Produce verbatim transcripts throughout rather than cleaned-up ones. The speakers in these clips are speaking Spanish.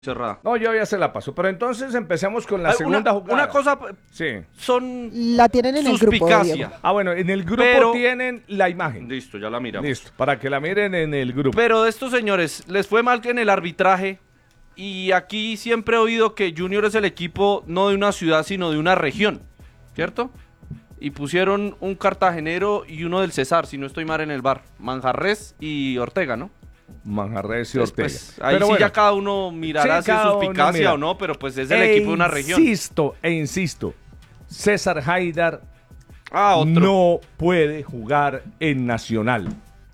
cerrada. No, yo ya se la paso. Pero entonces empecemos con la Ah, segunda una, jugada. Una cosa, Sí. son La tienen en el grupo, suspicacia. Diego. Ah, bueno, en el grupo Pero- tienen la imagen. Listo, ya la miramos. Listo, para que la miren en el grupo. Pero de estos señores, les fue mal en el arbitraje. Y aquí siempre he oído que Junior es el equipo no de una ciudad, sino de una región. ¿Cierto? Y pusieron un cartagenero y uno del Cesar, si no estoy mal en el bar. Manjarres y Ortega, ¿no? Manjarres y Entonces, Ortega. pues, ahí Pero sí bueno, ya cada uno mirará sí, si es cada uno suspicacia mira. o no, pero pues es el e equipo de una región. Insisto, e insisto, César Haidar Ah, otro. no puede jugar en Nacional.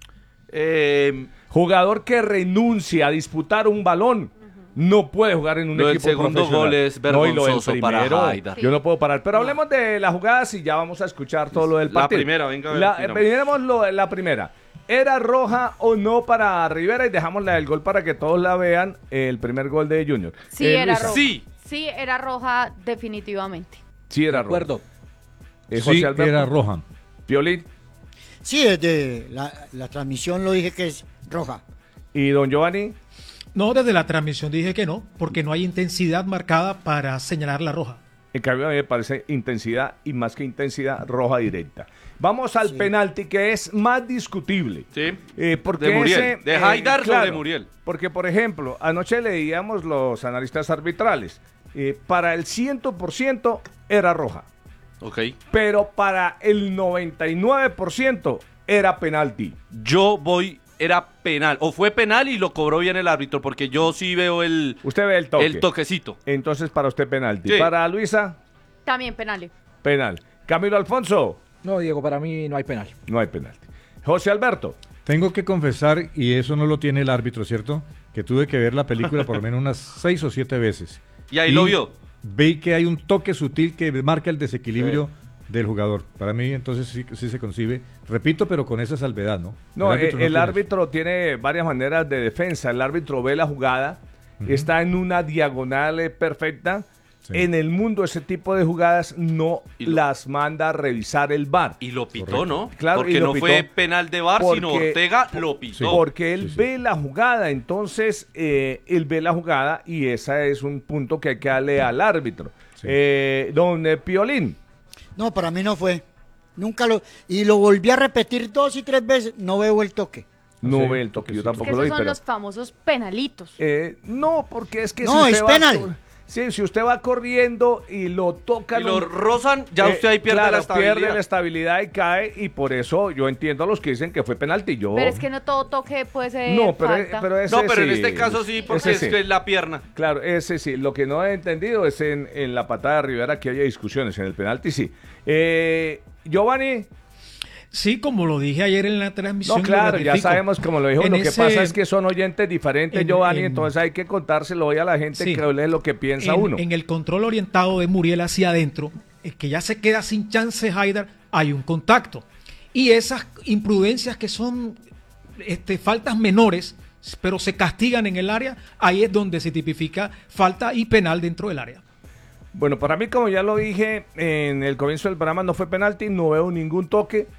Eh, Jugador que renuncia a disputar un balón no puede jugar en un Lo del equipo segundo profesional. gol es No, y lo del vergonzoso para primero, Haidar. Yo no puedo parar. Pero hablemos de las jugadas y ya vamos a escuchar todo lo del La partido. primera, venga, a ver, La, tiramos. Miremos lo- la primera. ¿Era roja o no para Rivera? Y dejamos la del gol para que todos la vean. El primer gol de Junior. Sí, Eh, era Luisa. roja. sí. Sí, era roja definitivamente. Sí, era De roja. acuerdo. Eh, José Sí, Alberto. era roja. Piolín Sí, desde la, la transmisión lo dije que es roja. y don Giovanni. No, desde la transmisión dije que no, porque no hay intensidad marcada para señalar la roja. En cambio, a mí me parece intensidad y más que intensidad, roja directa. Vamos al penalti, que es más discutible. Sí. Eh, porque De Muriel. ese, De eh, Haidar o claro, de Muriel. Porque, por ejemplo, anoche leíamos los analistas arbitrales. Eh, para el cien por ciento era roja, Ok. pero para el noventa y nueve por ciento era penalti. Yo voy, era penal. O fue penal y lo cobró bien el árbitro, porque yo sí veo el, Usted ve el toque. el toquecito. Entonces, para usted penalti. Sí. Para Luisa, También penales. penal. Camilo Alfonso, No, Diego, para mí no hay penal. no hay penalti. José Alberto. Tengo que confesar, y eso no lo tiene el árbitro, ¿cierto? Que tuve que ver la película por lo menos unas seis o siete veces. Y ahí lo vio. Vi que hay un toque sutil que marca el desequilibrio del jugador. Para mí, entonces, sí, sí se concibe. Repito, pero con esa salvedad, ¿no? No, el árbitro, no el tiene árbitro tiene varias maneras de defensa. El árbitro ve la jugada, está en una diagonal eh, perfecta. Sí. En el mundo ese tipo de jugadas no Y lo- las manda a revisar el V A R. Y lo pitó, Correcto. ¿no? Claro, porque y lo no pitó. fue penal de V A R, sino Porque- Ortega lo pitó. Porque él sí, sí. ve la jugada, entonces eh, él ve la jugada y ese es un punto que hay que darle al árbitro. Sí. Eh, don eh, Piolín, No, para mí no fue. Nunca lo... Y lo volví a repetir dos y tres veces. No veo el toque. no Sí, ve el toque, yo toquecito. tampoco Que lo esos vi, son pero... los famosos penalitos. Eh, no, porque es que No, si es usted va penal. cor- sí, si usted va corriendo y lo toca... Y lo rozan, ya Eh, usted ahí pierde claro, la estabilidad. pierde la estabilidad y cae, y por eso yo entiendo a los que dicen que fue penalti. Yo, Pero es que no todo toque puede ser no, pero, falta. pero ese No, pero en sí, este caso sí, porque ese es sí. que es la pierna. Claro, ese sí. Lo que no he entendido es en, en la patada de Rivera que haya discusiones. En el penalti sí. Eh, Giovanni, Sí, como lo dije ayer en la transmisión. no, lo claro, ya ratifico. sabemos como lo dijo. En Lo que ese- pasa es que son oyentes diferentes, en- Giovanni, en- entonces hay que contárselo hoy a la gente Sí. que hable lo que piensa en, uno. en el control orientado de Muriel hacia adentro, es que ya se queda sin chance Haidar, hay un contacto. Y esas imprudencias que son este, faltas menores, pero se castigan en el área, ahí es donde se tipifica falta y penal dentro del área. Bueno, para mí, como ya lo dije en el comienzo del programa, no fue penalti, no veo ningún toque,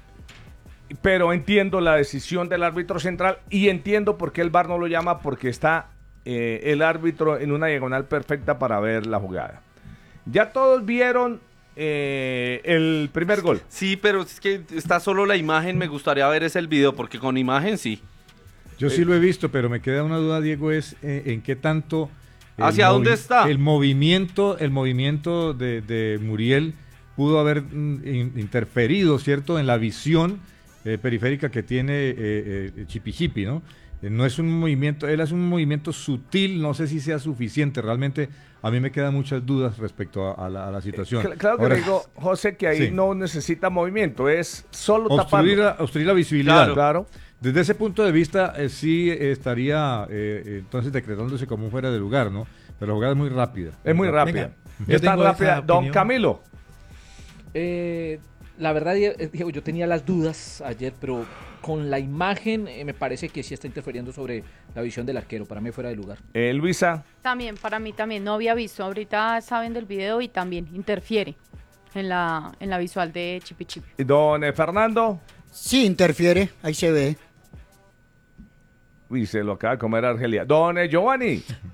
pero entiendo la decisión del árbitro central y entiendo por qué el V A R no lo llama, porque está eh, el árbitro en una diagonal perfecta para ver la jugada. Ya todos vieron eh, el primer gol. Sí, pero es que está solo la imagen, me gustaría ver ese el video, porque con imagen sí. Yo sí lo he visto, pero me queda una duda, Diego, es eh, en qué tanto... el ¿Hacia dónde está? El movimiento, el movimiento de, de Muriel pudo haber mm, in- interferido, ¿cierto?, en la visión eh, periférica que tiene eh, eh, Chipichipi, ¿no? Eh, no es un movimiento, él hace un movimiento sutil, no sé si sea suficiente, realmente a mí me quedan muchas dudas respecto a, a la, a la situación. Cl- Claro que Ahora, le digo, José, que ahí Sí. no necesita movimiento, es solo obstruir taparlo. la, obstruir la visibilidad. Claro, claro. Desde ese punto de vista, eh, sí eh, estaría eh, eh, entonces decretándose como un fuera de lugar, ¿no? Pero la jugada es muy rápida. Es muy Venga, rápida. yo Es tan tengo esa rápida. Don opinión. Camilo. Eh, la verdad, Die- Diego, yo tenía las dudas ayer, pero con la imagen eh, me parece que sí está interfiriendo sobre la visión del arquero. Para mí fuera de lugar. Eh, Luisa. También, para mí también, no había visto. Ahorita saben del video y también interfiere en la, en la visual de Chipi Chipi. Don eh, Fernando. Sí, interfiere. Ahí se ve. Uy, se lo acaba de comer Argelia. Don eh, Giovanni.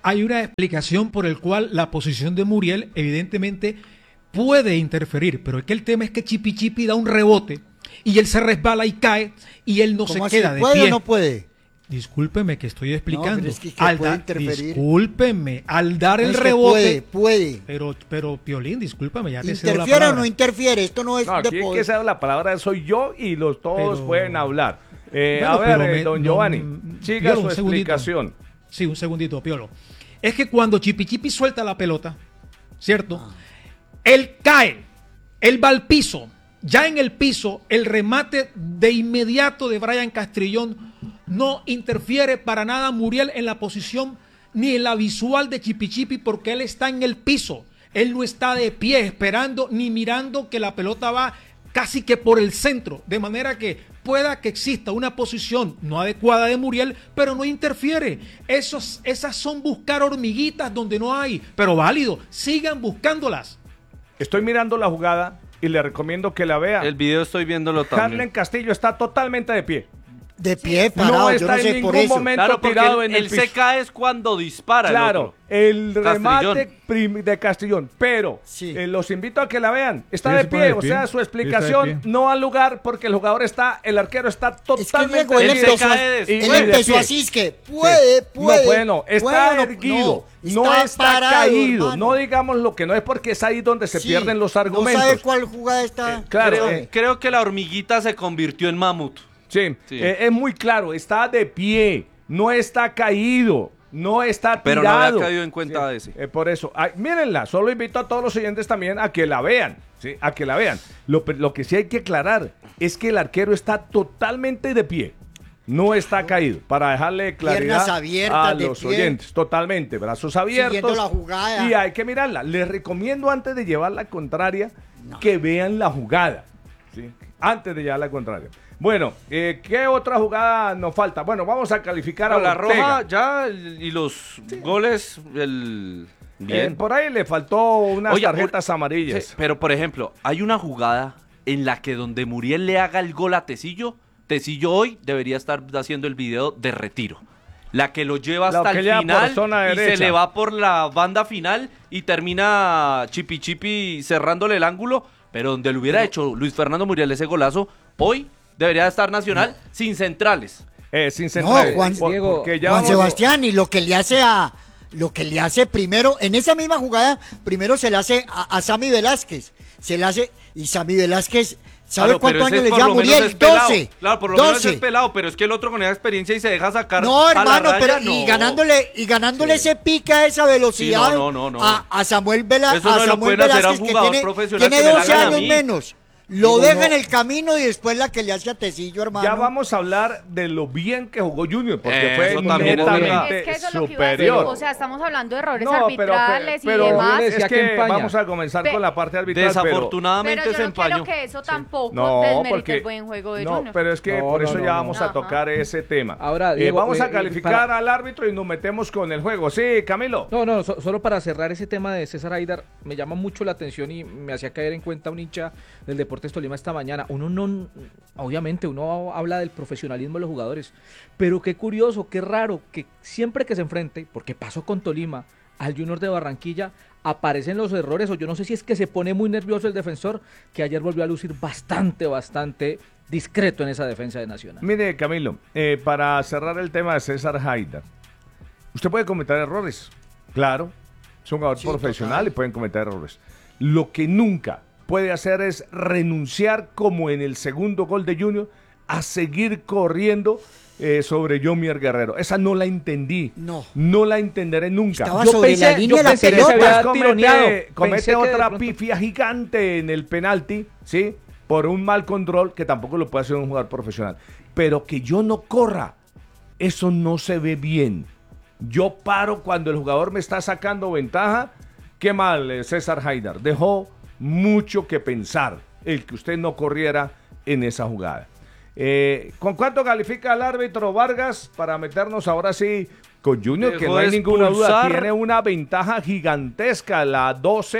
hay una explicación por el cual la posición de Muriel evidentemente puede interferir, pero es que el tema es que Chipi Chipi da un rebote y él se resbala y cae y él no se ¿Cómo así? queda de ¿Puede pie. o no puede? Discúlpeme que estoy explicando. pero es que- que al puede da- interferir. discúlpeme, al dar No, el es que rebote. puede, puede. Pero, pero, Piolín, discúlpame, ya te cedo la ¿Interfiere o palabra. no interfiere? Esto no es No, aquí de el que poder. sabe la palabra soy yo y los todos Pero- pueden hablar. Eh, Bueno, a ver, pero eh, me- don no, Giovanni, mm, siga Piolo, su un segundito. explicación. Sí, un segundito, Piolo. Es que cuando Chipi Chipi suelta la pelota, ¿cierto? Ah. Él cae, él va al piso. Ya en el piso, el remate de inmediato de Brian Castrillón no interfiere para nada Muriel en la posición ni en la visual de Chipi Chipi porque él está en el piso. Él no está de pie esperando ni mirando que la pelota va casi que por el centro, de manera que pueda que exista una posición no adecuada de Muriel, pero no interfiere. Esos, esas son buscar hormiguitas donde no hay, pero válido, sigan buscándolas. Estoy mirando la jugada y le recomiendo que la vea. El video estoy viéndolo Harlen también. Castillo está totalmente de pie. De pie, No parado, yo está no sé en por ningún eso. momento Claro, porque tirado él, en el él piso. se cae es cuando dispara. el Claro, otro. el remate Castrillón. prim- de Castrillón, pero Sí. eh, los invito a que la vean. Está Sí, de se pone pie, de o pie. sea, su Sí, está de explicación pie. no al lugar porque el jugador está, el arquero está totalmente Diego, él él se empezó, cae a- después. él Y de empezó pie. así, es que puede, Sí. puede. No puede, no. Está puede o no- erguido. No, está, parado, caído. hermano. No digamos lo que no es porque es ahí donde se Sí, pierden los argumentos. No sabe cuál jugada está. Eh, claro, creo, eh. creo que la hormiguita se convirtió en mamut. Sí, Sí. eh, es muy claro. Está de pie. No está caído. No está Pero tirado. no había caído en cuenta de ese. Eh, por eso, ay, mírenla, solo invito a todos los oyentes también a que la vean, ¿sí? A que la vean. Lo, pe- lo que sí hay que aclarar es que el arquero está totalmente de pie, no está caído, para dejarle claridad Piernas abiertas, a de los pie. oyentes, totalmente, brazos abiertos. Siguiendo la jugada. Y hay que mirarla. Les recomiendo antes de llevar la contraria que vean la jugada, ¿sí? Antes de llevar la contraria. Bueno, eh, ¿qué otra jugada nos falta? Bueno, vamos a calificar a Con la Ortega. roja ya el- y los goles, el... Eh, Bien. por ahí le faltó unas Oye, tarjetas amarillas. Sí, pero por ejemplo, hay una jugada en la que donde Muriel le haga el gol a Tecillo, Tecillo hoy debería estar haciendo el video de retiro. La que lo lleva La hasta que el lleva por final zona y se derecha. le va por la banda final y termina Chipi Chipi cerrándole el ángulo, pero donde lo hubiera hecho Luis Fernando Muriel ese golazo, hoy debería estar Nacional sin centrales. Eh, sin centrales. No, Juan- Por- Diego, porque ya Juan vamos- Sebastián, y lo que le hace a lo que le hace primero, en esa misma jugada, primero se le hace a, a Sammy Velázquez. Se le hace, y Sammy Velázquez, ¿sabe Claro, cuántos pero ese años le por lleva lo menos Muriel? es pelado. doce. Claro, por lo menos doce. es pelado, pero es que el otro con esa experiencia y se deja sacar No, a la hermano, raya, pero no. y ganándole, y ganándole ese pica, esa velocidad Sí, no, no, no, no. A, a Samuel Vela, Eso no a se lo Samuel pueden hacer a un Velázquez, que jugador tiene, profesional tiene que me la doce hagan a años mí. menos. Lo Digo, deja no. en el camino y después la que le hace a Tecillo, hermano. Ya vamos a hablar de lo bien que jugó Junior, porque Eso fue también es netamente Es que eso es lo que iba a decir. superior. O sea, estamos hablando de errores No, pero- arbitrales pero, y demás. Muriel es decía que que empaña. vamos a comenzar Pe- con la parte arbitral. pero- Desafortunadamente Pero yo se no quiero empañó. que eso tampoco No, desmerite porque el buen juego de no, Junior. pero es que No, por no, eso no, ya no. vamos a Ajá. tocar ese tema. Ahora, Eh, Diego, vamos eh, a eh, calificar para- al árbitro y nos metemos con el juego. Sí, Camilo. No, no, so- solo para cerrar ese tema de César Aidar, me llama mucho la atención y me hacía caer en cuenta un hincha del Deportes Tolima esta mañana. Uno no, obviamente, uno habla del profesionalismo de los jugadores, pero qué curioso, qué raro que siempre que se enfrente, porque pasó con Tolima, al Junior de Barranquilla, aparecen los errores, o yo no sé si es que se pone muy nervioso el defensor, que ayer volvió a lucir bastante, bastante discreto en esa defensa de Nacional. Mire, Camilo, eh, para cerrar el tema de César Haidar, usted puede cometer errores, claro, es un jugador Sí, profesional total. y pueden cometer errores. Lo que nunca puede hacer es renunciar, como en el segundo gol de Junior, a seguir corriendo eh, sobre Yomier Guerrero. Esa no la entendí, No. no la entenderé nunca. Estaba Yo sobre pensé- la línea yo de la pensé que se pelota. había Después tironeado. comete, comete Pensé que de otra pronto- pifia gigante en el penalti, ¿sí? Por un mal control que tampoco lo puede hacer un jugador profesional. Pero que yo no corra, eso no se ve bien. Yo paro cuando el jugador me está sacando ventaja. Qué mal, eh, César Haidar. Dejó mucho que pensar el que usted no corriera en esa jugada. Eh, ¿Con cuánto califica el árbitro Vargas para meternos ahora sí con Junior? Que Dejó no hay de ninguna duda, expulsar. tiene una ventaja gigantesca, la doce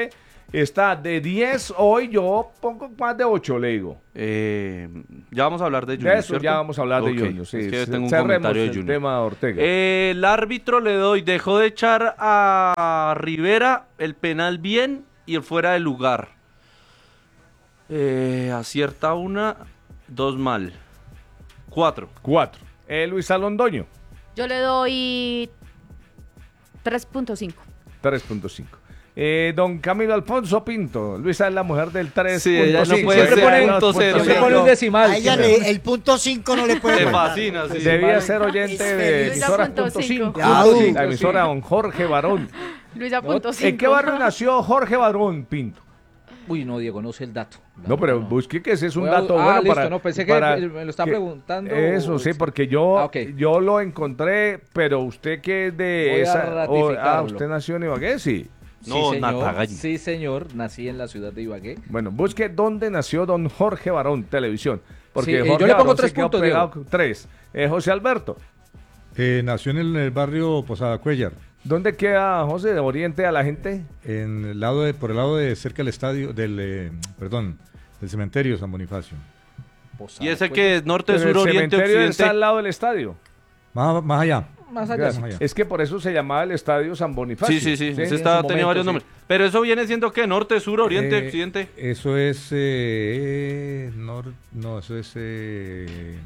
está de diez, hoy yo pongo más de ocho, le digo. Eh, ya vamos a hablar de De Junior, eso ¿cierto? ya vamos a hablar Ok, de Junior. Sí, es que C- tengo un cerremos comentario de el Junior. tema de Ortega. Eh, el árbitro le doy, dejó de echar a Rivera el penal bien y el fuera de lugar. Eh, acierta una, dos mal. Cuatro. Cuatro. Eh, Luis Alondoño, Yo le doy tres punto cinco. tres punto cinco. Eh, don Camilo Alfonso Pinto, Luisa es la mujer del tres. Sí, ella no cinco. puede Siempre ser pone punto dos cero. punto Siempre cinco. pone un decimal. A ella siempre. le- el punto cinco no le puede Te faltar. fascina, sí. Debía ser oyente de Luisa emisora punto punto cinco. cinco. Ya, Sí, uh. la emisora don Jorge Barón. Luisa punto cinco. ¿En qué barrio nació Jorge Barón Pinto? Uy, no, Diego, no sé el dato. No, pero busque que ese es un Voy a- dato ah, bueno listo, para... no, pensé que para me lo estaba que- preguntando. Eso, sí, porque yo, Ah, ok. yo lo encontré, pero usted que es de Voy a esa... o- ah, ratificarlo. usted nació en Ibagué, sí. No, sí, señor, Natagaño. sí, señor, nací en la ciudad de Ibagué. Bueno, busque dónde nació don Jorge Barón Televisión. Porque Sí, eh, yo Jorge le pongo Barón tres se quedó puntos, pegado Diego. con tres. Eh, José Alberto, Eh, nació en el, el barrio Posada Cuellar, ¿dónde queda José? ¿De Oriente a la gente? en el lado de, por el lado de cerca del estadio, del, eh, perdón, del cementerio San Bonifacio. Y ese que es norte, Pero sur, el oriente, cementerio está al occidente. lado del estadio. Más, más allá. Más allá. Gracias. más allá. Es que por eso se llamaba el estadio San Bonifacio. Sí, sí, sí. Ese en está, su tenía momento, varios sí. nombres. Pero eso viene siendo que norte, sur, oriente, Eh, occidente. Eso es, eh, nor- no, eso es eh,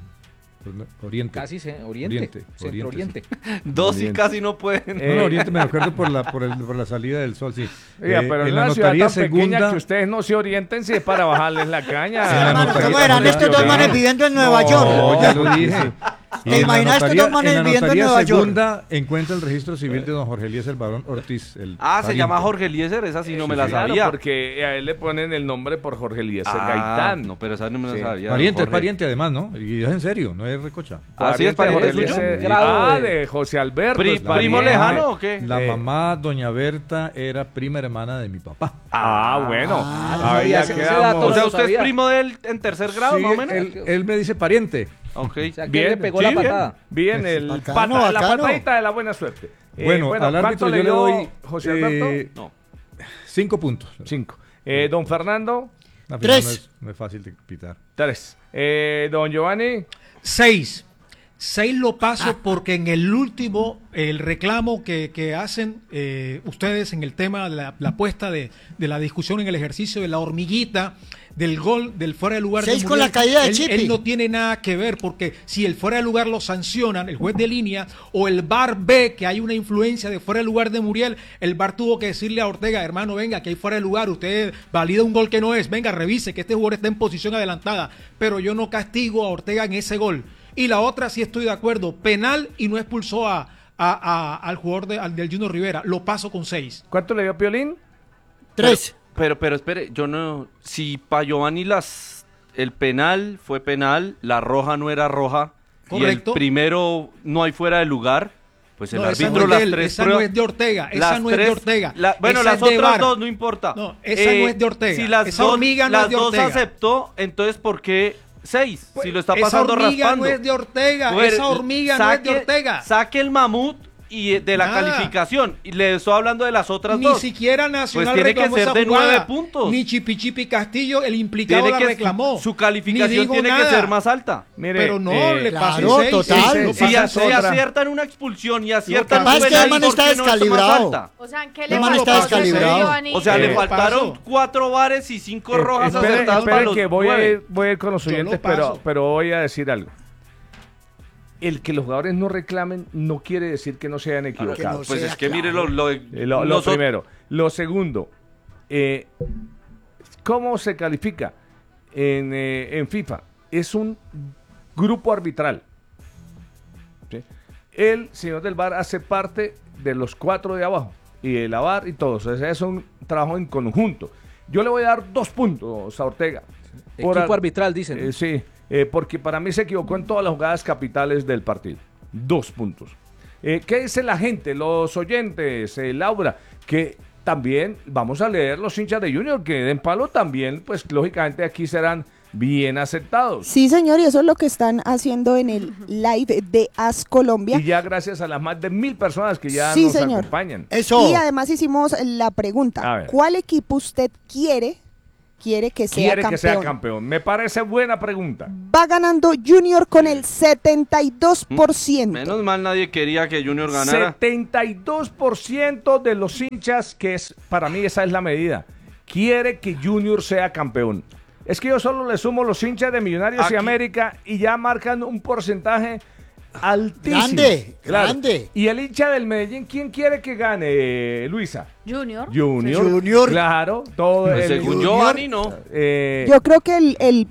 oriente. Casi se, oriente, Oriente, centro oriente. oriente, Dos y bien. casi no pueden. No, no, oriente me acuerdo por la, por, el- por la salida del sol, sí. Oiga, Eh, pero en en la una ciudad notaría tan pequeña segunda, que ustedes no se orienten si es para bajarles la caña. Sí, la hermano, notaría- ¿cómo eran la estos dos notaría- manes viviendo en Nueva York? No, ya lo dije. Y ¿Te en la imaginas estos notaría- dos manes en la viviendo en notaría Nueva York? segunda encuentra el registro civil de don Jorge Eliezer Barón Ortiz. El Ah, se pariente. llama Jorge Eliezer, esa sí no me la Claro, sabía. porque a él le ponen el nombre por Jorge Eliezer Ah, Gaitán. no, pero esa no me la Sí. sabía. Pariente, es Jorge. pariente además, ¿no? Y es en serio, no es recocha. Ah, sí, es Pariente de pariente Jorge suyo. Eliezer. Grado Ah, de- de José Alberto. Pri- es pariente. ¿Primo lejano o qué? La Eh. mamá, doña Berta, era prima hermana de mi papá. Ah, bueno. Ah, Ahí no ya sabía ese- ese dato, quedamos. O sea, lo ¿usted es sabía. primo de él en tercer grado, Sí, más o menos? él, él me dice pariente. Ok. O sea, que Bien, le pegó sí, la bien, patada. Bien, el Bacano, pata- la bacano. patadita de la buena suerte. Eh, Bueno, al ¿cuánto árbitro yo le dio doy José eh, Alberto? No. cinco puntos. Cinco. Eh, don Fernando, La final Tres. No es, no es fácil de pitar. tres. Eh, don Giovanni, Seis. Seis lo paso porque en el último, el reclamo que, que hacen eh, ustedes en el tema de la, la puesta de, de la discusión en el ejercicio de la hormiguita, del gol, del fuera de lugar. de Seis con Muriel, la caída de él, Chipi. él no tiene nada que ver porque si el fuera de lugar lo sancionan, el juez de línea o el V A R ve que hay una influencia de fuera de lugar de Muriel, el V A R tuvo que decirle a Ortega, hermano, venga, que hay fuera de lugar, usted valida un gol que no es, venga, revise que este jugador está en posición adelantada, pero yo no castigo a Ortega en ese gol. Y la otra sí estoy de acuerdo, penal y no expulsó a, a- a- al jugador de- al del Junior Rivera, lo paso con seis. ¿cuánto le dio Piolín? Tres. Pero, pero espere, yo no. Si para Giovanni las, el penal fue penal, la roja no era roja. Correcto. Y el primero no hay fuera de lugar. Pues el No, esa árbitro no es de las él, tres esa pruebas- no es de Ortega, esa las no es de tres- Ortega, la- bueno, esa las es de otras V A R. dos no importa. No, esa no es de Ortega, Si las esa dos, hormiga no es las de dos Ortega. aceptó, entonces ¿por qué seis? Si lo está Esa pasando hormiga raspando. no es de Ortega, Mujer, esa hormiga no es de saque- Ortega. Saque el mamut y eh, de la Nada. calificación. Y le estoy hablando de las otras Ni dos. siquiera Nacional Pues tiene que reclamó ser esa de jugada. nueve puntos. Ni Chipi Chipi Castillo, el implicado, Tiene la que, reclamó. su Ni calificación dijo tiene nada. que ser más alta. Mire, Pero no, eh, le pasó claro, seis, total. seis, lo Sí, Si, pasa- a- esa si es otra. aciertan una expulsión y aciertan pasa un es que el penal, man ¿por está qué no es más descalibrado. alta? O sea, ¿en qué El le man pasó está a ese descalibrado. Giovanni? O sea, Eh, le lo faltaron paso. cuatro bares y cinco eh, rojas espere, acertadas espere para los que voy a, nueve. ir, voy a ir con los Yo lo oyentes, paso. pero, pero voy a decir algo. El que los jugadores no reclamen no quiere decir que no se hayan equivocado. no Pues sea es que mire claro. lo, lo, Eh, lo, lo nosotros- primero. Lo segundo, eh, ¿cómo se califica en, eh, en FIFA? Es un grupo arbitral. ¿Sí? El señor del V A R hace parte de los cuatro de abajo y el V A R y todos. O sea, es un trabajo en conjunto. Yo le voy a dar dos puntos a Ortega. Por Equipo ar- arbitral, dicen. Eh, sí, eh, porque para mí se equivocó en todas las jugadas capitales del partido. Dos puntos. Eh, ¿Qué dice la gente, los oyentes, eh, Laura? Que también vamos a leer los hinchas de Junior que den palo también, pues lógicamente aquí serán bien aceptados. Sí, señor, y eso es lo que están haciendo en el live de As Colombia. Y ya gracias a las más de mil personas que ya Sí, nos señor. acompañan. Eso. Y además hicimos la A pregunta, ver. ¿cuál equipo usted quiere, quiere que sea Quiere campeón? que sea campeón. Me parece buena pregunta. Va ganando Junior con el setenta y dos por ciento. Menos mal nadie quería que Junior ganara. setenta y dos por ciento de los hinchas, que es para mí esa es la medida, quiere que Junior sea campeón. Es que yo solo le sumo los hinchas de Millonarios Aquí. y América y ya marcan un porcentaje altísimo. Grande, grande. Y el hincha del Medellín, ¿quién quiere que gane, Luisa? Junior. Junior. Junior. Claro, todo Pues el según Junior. Giovanni, no. eh, Yo creo que el, el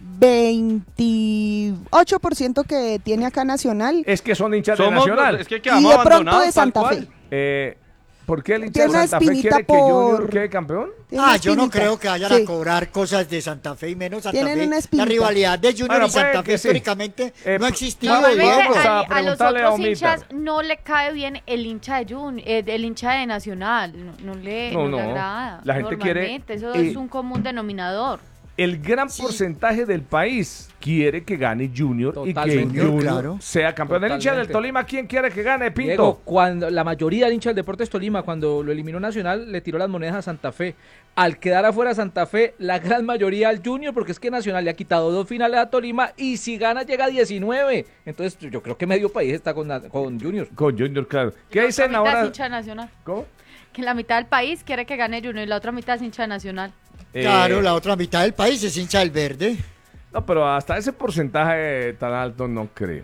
veintiocho por ciento que tiene acá Nacional es que son hinchas de Somos, Nacional. es que y quedamos de pronto abandonados, de tal Santa cual. Fe. Eh, ¿Por qué el hincha Tiene de una Santa Fe espinita quiere que Junior por- quede campeón? Tiene Ah, una yo no espinita. creo que vayan Sí. a cobrar cosas de Santa Fe y menos Santa Tienen Fe. una La espinita. rivalidad de Junior Bueno, y Santa puede Fe que sí. históricamente Eh, no ha pu- existido. vamos, digamos. Igualmente vamos a a, a los preguntarle a otros Omita. hinchas no le cae bien el hincha de Jun, eh, el hincha de Nacional, no, no le, No, no le no. agrada. La gente quiere, Normalmente, eso eh, es un común denominador. El gran porcentaje del país quiere que gane Junior y que Totalmente. Junior Claro. sea campeón. El hincha del Totalmente. Tolima, ¿quién quiere que gane, Pinto? Diego, cuando la mayoría del hincha del Deportes Tolima, cuando lo eliminó Nacional, le tiró las monedas a Santa Fe. Al quedar afuera Santa Fe, la gran mayoría al Junior, porque es que Nacional le ha quitado dos finales a Tolima y si gana llega a diecinueve. Entonces yo creo que medio país está con, con Junior. Con Junior, claro. ¿Qué La dicen otra mitad es ahora? hincha de Nacional. ¿Cómo? Que la mitad del país quiere que gane Junior y la otra mitad es hincha de Nacional. Claro, Eh, la otra mitad del país es hincha del verde. No, pero hasta ese porcentaje tan alto no creo.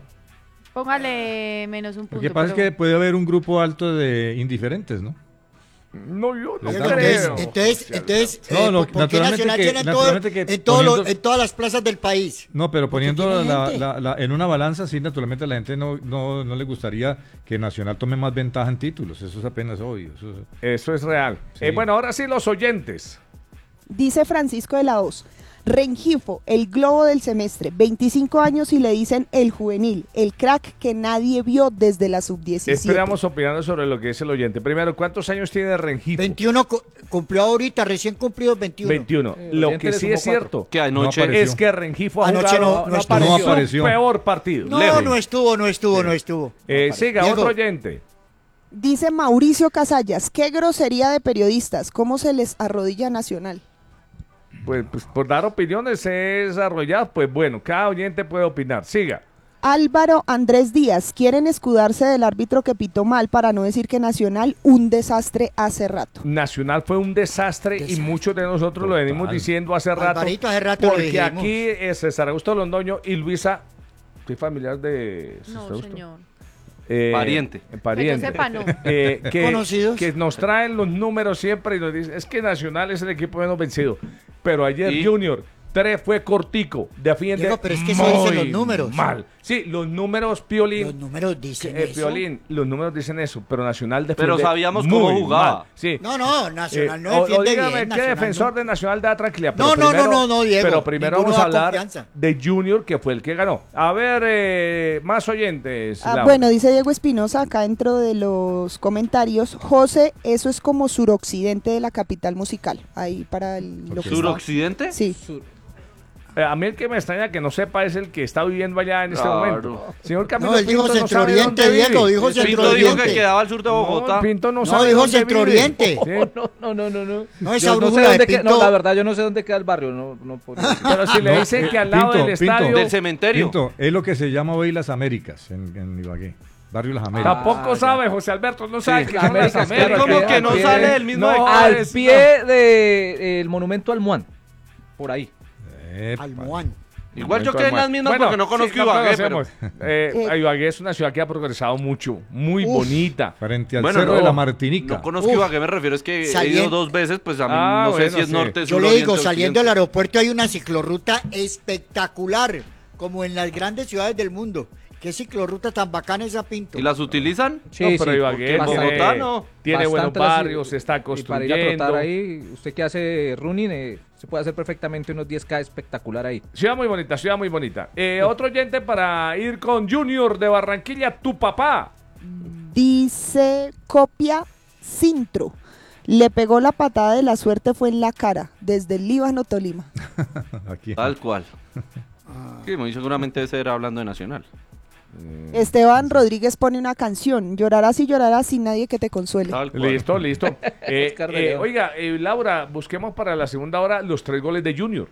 Póngale menos un Lo punto. que pasa es pero- que puede haber un grupo alto de indiferentes, ¿no? No, yo no Entonces, creo. entonces, entonces No, eh, no, ¿por qué naturalmente Nacional que- tiene en, todo- naturalmente que en, todo lo- poniendo- en todas las plazas del país? No, pero Porque poniendo tiene la- gente. la- la- en una balanza, sí, naturalmente a la gente no, no, no le gustaría que Nacional tome más ventaja en títulos. Eso es apenas obvio. Eso es- Eso es real. Sí. Eh, bueno, ahora sí los oyentes. Dice Francisco de la Hoz, Rengifo, el globo del semestre, veinticinco años y le dicen el juvenil, el crack que nadie vio desde la sub diecisiete. Esperamos opinando sobre lo que dice el oyente. Primero, ¿cuántos años tiene Rengifo? veintiuno cu- cumplió ahorita, recién cumplido veintiuno. veintiuno. Eh, el Lo oyente que le sí sumó es cierto Que anoche No apareció. es que Rengifo ha Anoche jugado no- no su estuvo. No apareció. peor partido. No, lejos. no estuvo, no estuvo, no estuvo. Eh, siga, Diego. otro oyente. Dice Mauricio Casallas, qué grosería de periodistas, cómo se les arrodilla Nacional. Pues, pues por dar opiniones es arrollado, pues bueno, cada oyente puede opinar. Siga. Álvaro Andrés Díaz, quieren escudarse del árbitro que pitó mal para no decir que Nacional un desastre hace rato. Nacional fue un desastre, y Desastre. muchos de nosotros lo venimos Total. diciendo hace rato. Alvarito, hace rato lo porque dijimos. aquí es César Augusto Londoño y Luisa, soy familiar de César No, Augusto. señor. Eh, Pariente. Pariente. Que yo sepa, no. Eh, que, Conocidos. que nos traen los números siempre y nos dicen, es que Nacional es el equipo menos vencido. Pero ayer ¿Y? Junior, tres fue cortico, defiende Diego, pero es que eso dicen muy los números. mal. Sí, los números, Piolín, Los números dicen eh, eso. Piolín, los números dicen eso, pero Nacional defiende Pero sabíamos cómo muy jugaba. mal. Sí. No, no, Nacional Eh, no o- o defiende dígame, bien. ¿qué Nacional defensor no. de Nacional da tranquilidad? Pero No, no, primero- no, no, no, Diego. Pero primero Ninguno vamos a da hablar confianza. de Junior, que fue el que ganó. A ver, eh, más oyentes. Ah, Laura. bueno, dice Diego Espinosa acá dentro de los comentarios, José, eso es como suroccidente de la capital musical, ahí para el, lo que está- ¿Suroccidente? Sí. Eh, a mí el que me extraña que no sepa es el que está viviendo allá en este Claro. momento. Señor Camilo No, él dijo Pinto no sabe Centro-Oriente, dónde vive. Diego, dijo Ese Pinto Centro dijo Oriente. que quedaba al sur de Bogotá. No, Pinto no, No, sabe dijo dónde Centro-Oriente. vive. Sí. No, no, no, no, no. No, esa Yo no sé brújula de dónde queda- no, Pinto. la verdad, yo no sé dónde queda el barrio. No, no puedo- Pero si le dicen que al lado Pinto, del Pinto. estadio... Del cementerio. Pinto, es lo que se llama hoy Las Américas en, en Ibagué. Barrio Las Américas. Tampoco Ah, sabe, José Alberto, no sabe Sí, que son las Américas, Américas. claro, como que que no al pie- sale del mismo No, Al es- pie del monumento al Muán. Por ahí. Epa. Almohán. Igual yo quedé en las mismas Bueno, porque no conozco sí, Ibagué, pero... conocemos. Eh, Eh, Ibagué es una ciudad que ha progresado mucho, muy Uf. bonita. Frente al Bueno, Cerro no, de la Martinica. No conozco Uf. Ibagué, me refiero, es que he Salien- ido dos veces, pues a mí Ah, no sé bueno, si es sí. norte, Yo sur, le digo, oriente, saliendo del occidente. aeropuerto hay una ciclorruta espectacular, como en las grandes ciudades del mundo. ¿Qué ciclorruta tan bacana esa, Pinto? ¿Y las utilizan? Sí, no, pero sí, Ibagué porque tiene, Bogotá no. tiene buenos Bastante la- barrios, se está Y para ir a construyendo. trotar ahí, usted que hace running, eh, se puede hacer perfectamente unos diez K espectacular ahí. Ciudad muy bonita, ciudad muy bonita. Eh, otro oyente para ir con Junior de Barranquilla, tu papá. Dice Copia Cintro. Le pegó la patada de la suerte, fue en la cara, desde el Líbano, Tolima. Aquí. Tal cual. Sí, muy seguramente ese era hablando de Nacional. Esteban Rodríguez pone una canción, llorarás y llorarás sin nadie que te consuele. Tal cual. Listo, listo. Eh, Oscar de eh, León. oiga, eh, Laura, busquemos para la segunda hora los tres goles de Junior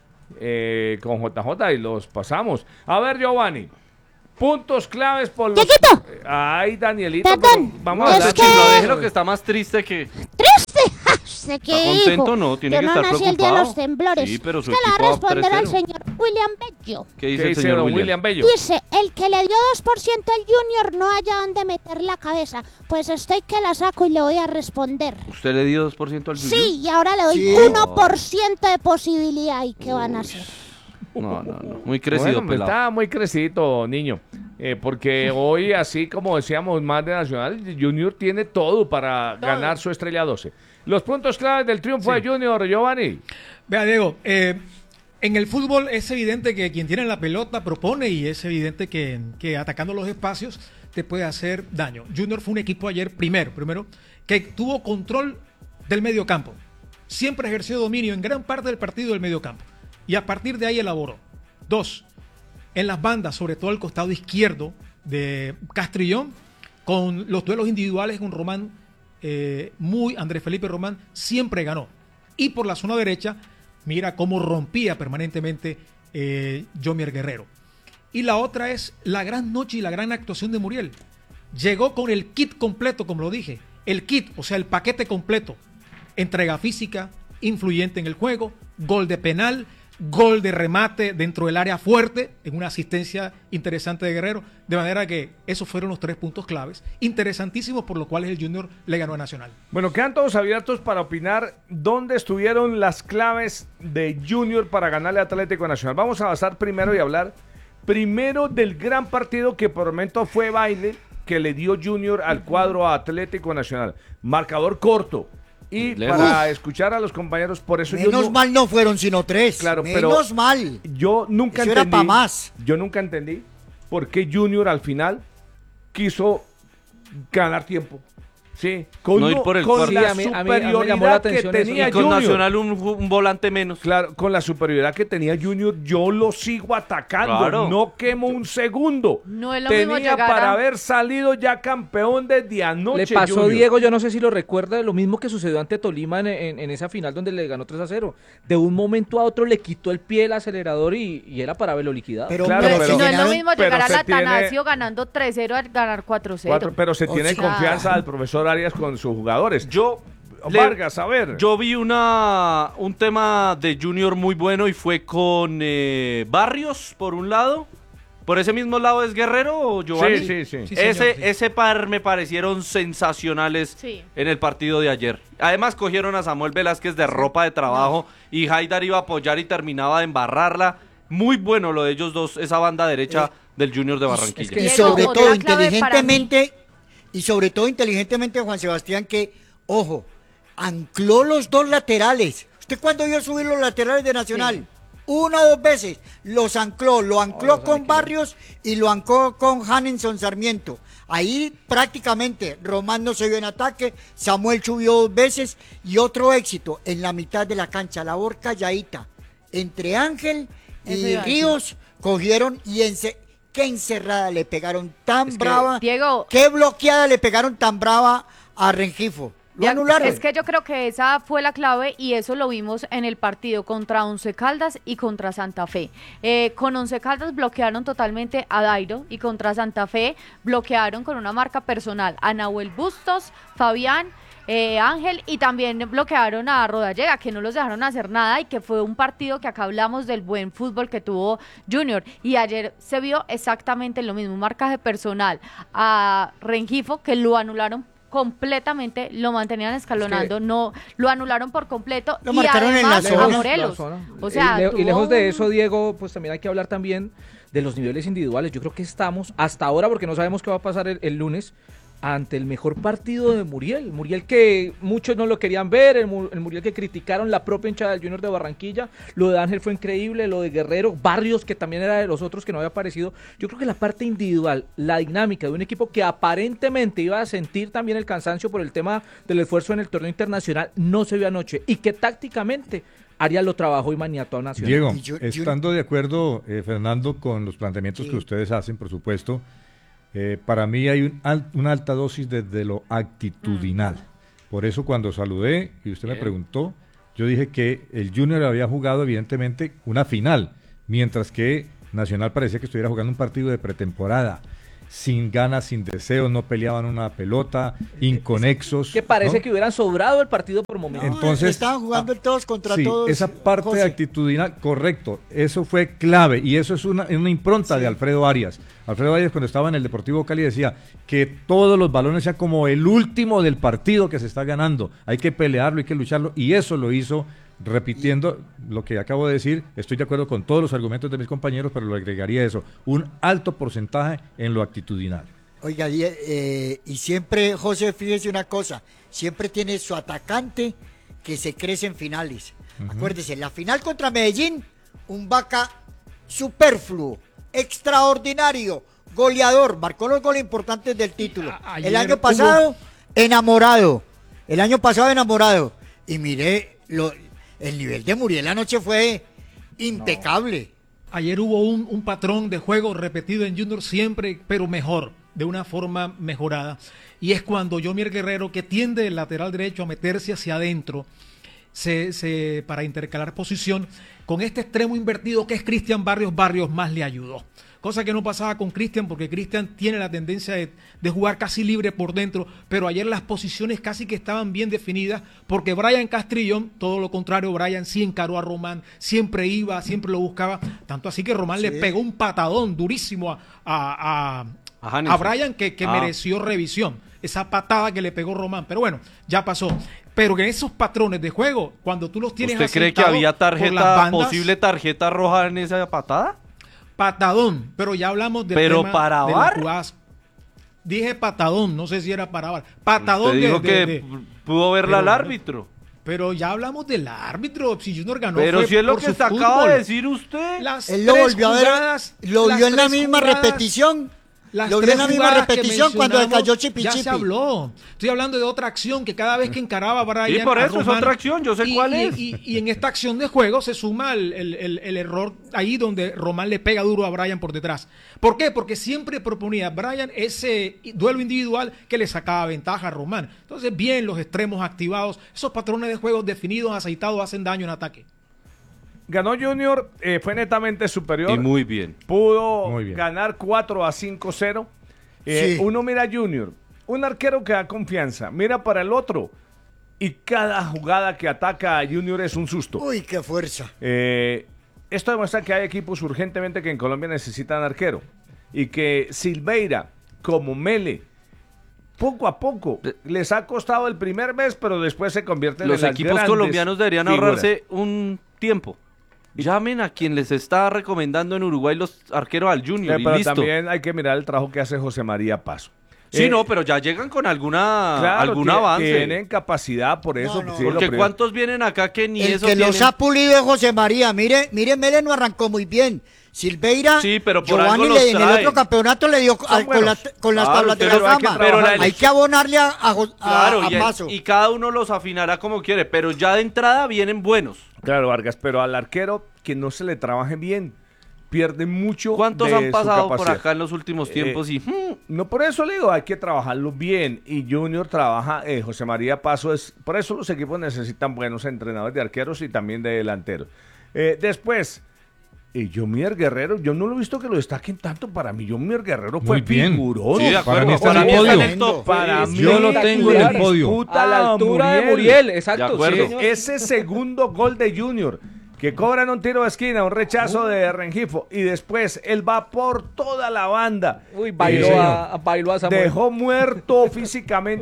eh, con J J y los pasamos. A ver, Giovanni, puntos claves por los... ¡Chiquito! Eh, Ay, Danielito, Perdón, pero vamos a es hablar que- chino, Déjelo que está más triste que... ¡Triste! ¡Ja! ¿Usted qué ¿Está dijo? contento? No, tiene Yo que no estar nací el día de preocupado. los temblores. Sí, pero su Usted le va equipo a va responder al tres cero. señor William Bello. ¿Qué dice ¿Qué el dice señor don William? William Bello? Dice, el que le dio dos por ciento al Junior no haya dónde meter la cabeza. Pues estoy que la saco y le voy a responder. ¿Usted le dio dos por ciento al Junior? Sí, y ahora le doy Sí. uno por ciento de posibilidad. ¿Y qué van a hacer? No, no, no. Muy crecido, Bueno, pelado. está muy crecidito, niño. Eh, porque hoy, así como decíamos más de Nacional, Junior tiene todo para Todo. ganar su estrella doce. Los puntos claves del triunfo de Junior, Giovanni. Vea, Diego, eh, en el fútbol es evidente que quien tiene la pelota propone y es evidente que, que atacando los espacios te puede hacer daño. Junior fue un equipo ayer primero, primero que tuvo control del mediocampo. Siempre ejerció dominio en gran parte del partido del mediocampo. Y a partir de ahí elaboró. Dos, en las bandas, sobre todo el costado izquierdo de Castrillón, con los duelos individuales con Román, eh, muy Andrés Felipe Román, siempre ganó. Y por la zona derecha, mira cómo rompía permanentemente eh, Jomier Guerrero. Y la otra es la gran noche y la gran actuación de Muriel. Llegó con el kit completo, como lo dije. El kit, o sea, el paquete completo. Entrega física, influyente en el juego, gol de penal, gol de remate dentro del área fuerte, en una asistencia interesante de Guerrero, de manera que esos fueron los tres puntos claves, interesantísimos por los cuales el Junior le ganó a Nacional. Bueno, quedan todos abiertos para opinar dónde estuvieron las claves de Junior para ganarle a Atlético Nacional. Vamos a avanzar primero y hablar primero del gran partido que por momento fue baile que le dio Junior al cuadro a Atlético Nacional. Marcador corto. Y Lejos. para escuchar a los compañeros, por eso yo Menos no- mal no fueron sino tres. Claro, pero- Menos mal. Yo nunca Eso era entendí. pa' más. Yo nunca entendí por qué Junior al final quiso ganar tiempo. Sí, con, No ir no- por el con cuarto. la Sí, a mí- a mí- a mí me llamó la superioridad que atención eso. tenía Y con Junior. Nacional un, ju- un volante menos. Claro, con la superioridad que tenía Junior, yo lo sigo atacando. Claro. No quemo un segundo. No es lo tenía mismo llegar para a- haber salido ya campeón desde anoche. Le pasó Junior. Diego, yo no sé si lo recuerda, lo mismo que sucedió ante Tolima en, en- en esa final donde le ganó tres a cero. De un momento a otro le quitó el pie el acelerador y, y era para haberlo liquidado. Pero, Claro, hombre, pero- si no es lo ganaron- mismo pero llegar se al Atanasio tiene- ganando tres cero al ganar cuatro cero. Cuatro, pero se O tiene sea- confianza al profesor Arias con sus jugadores. Yo, le- Vargas, a ver. yo vi una un tema de Junior muy bueno y fue con eh, Barrios, por un lado. ¿Por ese mismo lado es Guerrero o Giovanni? Sí, sí, sí. Sí, señor, ese, sí. ese par me parecieron sensacionales Sí. en el partido de ayer. Además cogieron a Samuel Velázquez de ropa de trabajo y Haidar iba a apoyar y terminaba de embarrarla. Muy bueno lo de ellos dos, esa banda derecha del Junior de Barranquilla. es que- Y Diego, sobre otra todo clave para inteligentemente, y sobre todo inteligentemente Juan Sebastián, que, ojo, ancló los dos laterales. ¿Usted cuándo vio subir los laterales de Nacional? Una o dos veces. Los ancló, lo ancló con Barrios y lo ancló con Hanenson Sarmiento. Ahí prácticamente Román no se vio en ataque, Samuel subió dos veces y otro éxito en la mitad de la cancha, labor calladita. Entre Ángel Eso y iba a decir. Ríos cogieron y ence- qué encerrada le pegaron tan Es que, brava, Diego- qué bloqueada le pegaron tan brava a Rengifo. Lo Ya, anularon. Es que yo creo que esa fue la clave y eso lo vimos en el partido contra Once Caldas y contra Santa Fe. Eh, con Once Caldas bloquearon totalmente a Dairo y contra Santa Fe bloquearon con una marca personal a Nahuel Bustos, Fabián, eh, Ángel y también bloquearon a Rodallega, que no los dejaron hacer nada y que fue un partido que acá hablamos del buen fútbol que tuvo Junior. Y ayer se vio exactamente lo mismo, un marcaje personal a Rengifo que lo anularon completamente, lo mantenían escalonando, Es que- no lo anularon por completo Lo y marcaron en la además zona. a Morelos. La zona. O sea, y, le- y tuvo lejos de un- eso, Diego, pues también hay que hablar también de los niveles individuales. Yo creo que estamos hasta ahora, porque no sabemos qué va a pasar el, el lunes, ante el mejor partido de Muriel, Muriel que muchos no lo querían ver, el, el Muriel que criticaron la propia hinchada del Junior de Barranquilla, lo de Ángel fue increíble, lo de Guerrero, Barrios que también era de los otros que no había aparecido. Yo creo que la parte individual, la dinámica de un equipo que aparentemente iba a sentir también el cansancio por el tema del esfuerzo en el torneo internacional, no se vio anoche, y que tácticamente Arias lo trabajó y maniató a Nacional. Diego, yo- yo- estando de acuerdo, eh, Fernando, con los planteamientos Sí. que ustedes hacen, por supuesto, eh, para mí hay un al- una alta dosis desde lo actitudinal. Por eso cuando saludé y usted me Bien. preguntó, yo dije que el Junior había jugado evidentemente una final, mientras que Nacional parecía que estuviera jugando un partido de pretemporada, sin ganas, sin deseos, no peleaban una pelota, inconexos. Que parece ¿no? que hubieran sobrado el partido por momentos. No, Entonces, estaban jugando ah, todos contra sí, todos. esa parte José. actitudinal, correcto, eso fue clave y eso es una, una impronta Sí. de Alfredo Arias. Alfredo Arias cuando estaba en el Deportivo Cali decía que todos los balones sean como el último del partido que se está ganando, hay que pelearlo, hay que lucharlo y eso lo hizo repitiendo lo que acabo de decir. Estoy de acuerdo con todos los argumentos de mis compañeros, pero lo agregaría eso, un alto porcentaje en lo actitudinal. Oiga, y, eh, y siempre, José, fíjese una cosa, siempre tiene su atacante que se crece en finales. Acuérdese, la final contra Medellín, un Vaca superfluo, extraordinario, goleador, marcó los goles importantes del título. A- El ayer año hubo- pasado, enamorado, el año pasado enamorado. Y mire, lo, el nivel de Muriel anoche fue impecable. Ayer hubo un, un patrón de juego repetido en Junior siempre, pero mejor, de una forma mejorada. Y es cuando Yomier Guerrero, que tiende el lateral derecho a meterse hacia adentro, se, se, para intercalar posición, con este extremo invertido que es Cristian Barrios, Barrios más le ayudó. Cosa que no pasaba con Cristian, porque Cristian tiene la tendencia de, de jugar casi libre por dentro, pero ayer las posiciones casi que estaban bien definidas, porque Brian Castrillón, todo lo contrario, Brian sí encaró a Román, siempre iba, siempre lo buscaba, tanto así que Román Sí. le pegó un patadón durísimo a, a, a, A a Hannes. Brian que, que Ah. mereció revisión, esa patada que le pegó Román, pero bueno, ya pasó. Pero que esos patrones de juego, cuando tú los tienes ¿Usted cree que asentados había por las tarjeta, bandas, posible tarjeta roja en esa patada? patadón, pero ya hablamos del Pero tema para de V A R. las jugadas. Dije patadón, no sé si era para V A R. Patadón Usted de- dijo de- que de- pudo verla pero- al árbitro. Pero ya hablamos del árbitro, si Junior ganó Pero fue si es lo por que su se acaba fútbol. de decir usted. Las Él lo tres volvió a ver, jugadas- lo las vio en la tres misma jugadas- repetición. Las Lo vio tres en la misma jugadas que repetición cuando mencionamos, cayó Chipi ya Chipi. se habló. Estoy hablando de otra acción que cada vez que encaraba a Brian. Sí, por a eso es Román, otra acción, yo sé y- cuál y- es. Y, y en esta acción de juego se suma el, el- el- el error ahí donde Román le pega duro a Brian por detrás. ¿Por qué? Porque siempre proponía a Brian ese duelo individual que le sacaba ventaja a Román. Entonces, bien, los extremos activados, esos patrones de juego definidos, aceitados, hacen daño en ataque. Ganó Junior, eh, fue netamente superior. Y muy bien. Pudo Muy bien. ganar cuatro a cinco cero. Eh, Sí. Uno mira a Junior, un arquero que da confianza, mira para el otro y cada jugada que ataca a Junior es un susto. Uy, qué fuerza. Eh, esto demuestra que hay equipos urgentemente que en Colombia necesitan arquero y que Silveira, como Mele, poco a poco les ha costado el primer mes, pero después se convierten Los en las equipos grandes colombianos deberían figuras. ahorrarse un tiempo. Llamen a quien les está recomendando en Uruguay los arqueros al Junior Eh, y pero listo. también hay que mirar el trabajo que hace José María Paso. Sí, Eh, no, pero ya llegan con alguna claro, algún tie- avance. Tienen capacidad, por eso. No, no. sí, lo Porque primero. ¿cuántos vienen acá que ni El eso que los tienen? ha pulido es José María. Mire, mire, Mele no arrancó muy bien. Silveira, Sí, pero por Giovanni algo le- los en el traen. otro campeonato le dio a- con, la- buenos. con las Claro, tablas de la pero hay que fama. trabajar. Hay que abonarle a, a, Jo- a- Claro, a y, Paso. y cada uno los afinará como quiere, pero ya de entrada vienen buenos. Claro, Vargas, pero al arquero que no se le trabaje bien, pierde mucho. ¿Cuántos de han su pasado por capacidad. acá en los últimos tiempos? Eh, y hmm, No, por eso le digo, hay que trabajarlo bien. Y Junior trabaja, eh, José María Paso es. Por eso los equipos necesitan buenos entrenadores de arqueros y también de delanteros. Eh, después, eh, Yomier Guerrero, yo no lo he visto que lo destaquen tanto. Para mí, Yomier Guerrero fue Muy bien. figurón. sí, de para acuerdo. mí está Para en mí el está en podio. el top. Para Es- mí, Yo lo tengo en el podio. disputa A la altura de Muriel, exacto. De acuerdo. sí, señor. Ese segundo gol de Junior, que cobran un tiro de esquina, un rechazo de Rengifo, y después él va por toda la banda. Uy, bailó, Eh, a, a- bailó a Samuel. Dejó muerto físicamente.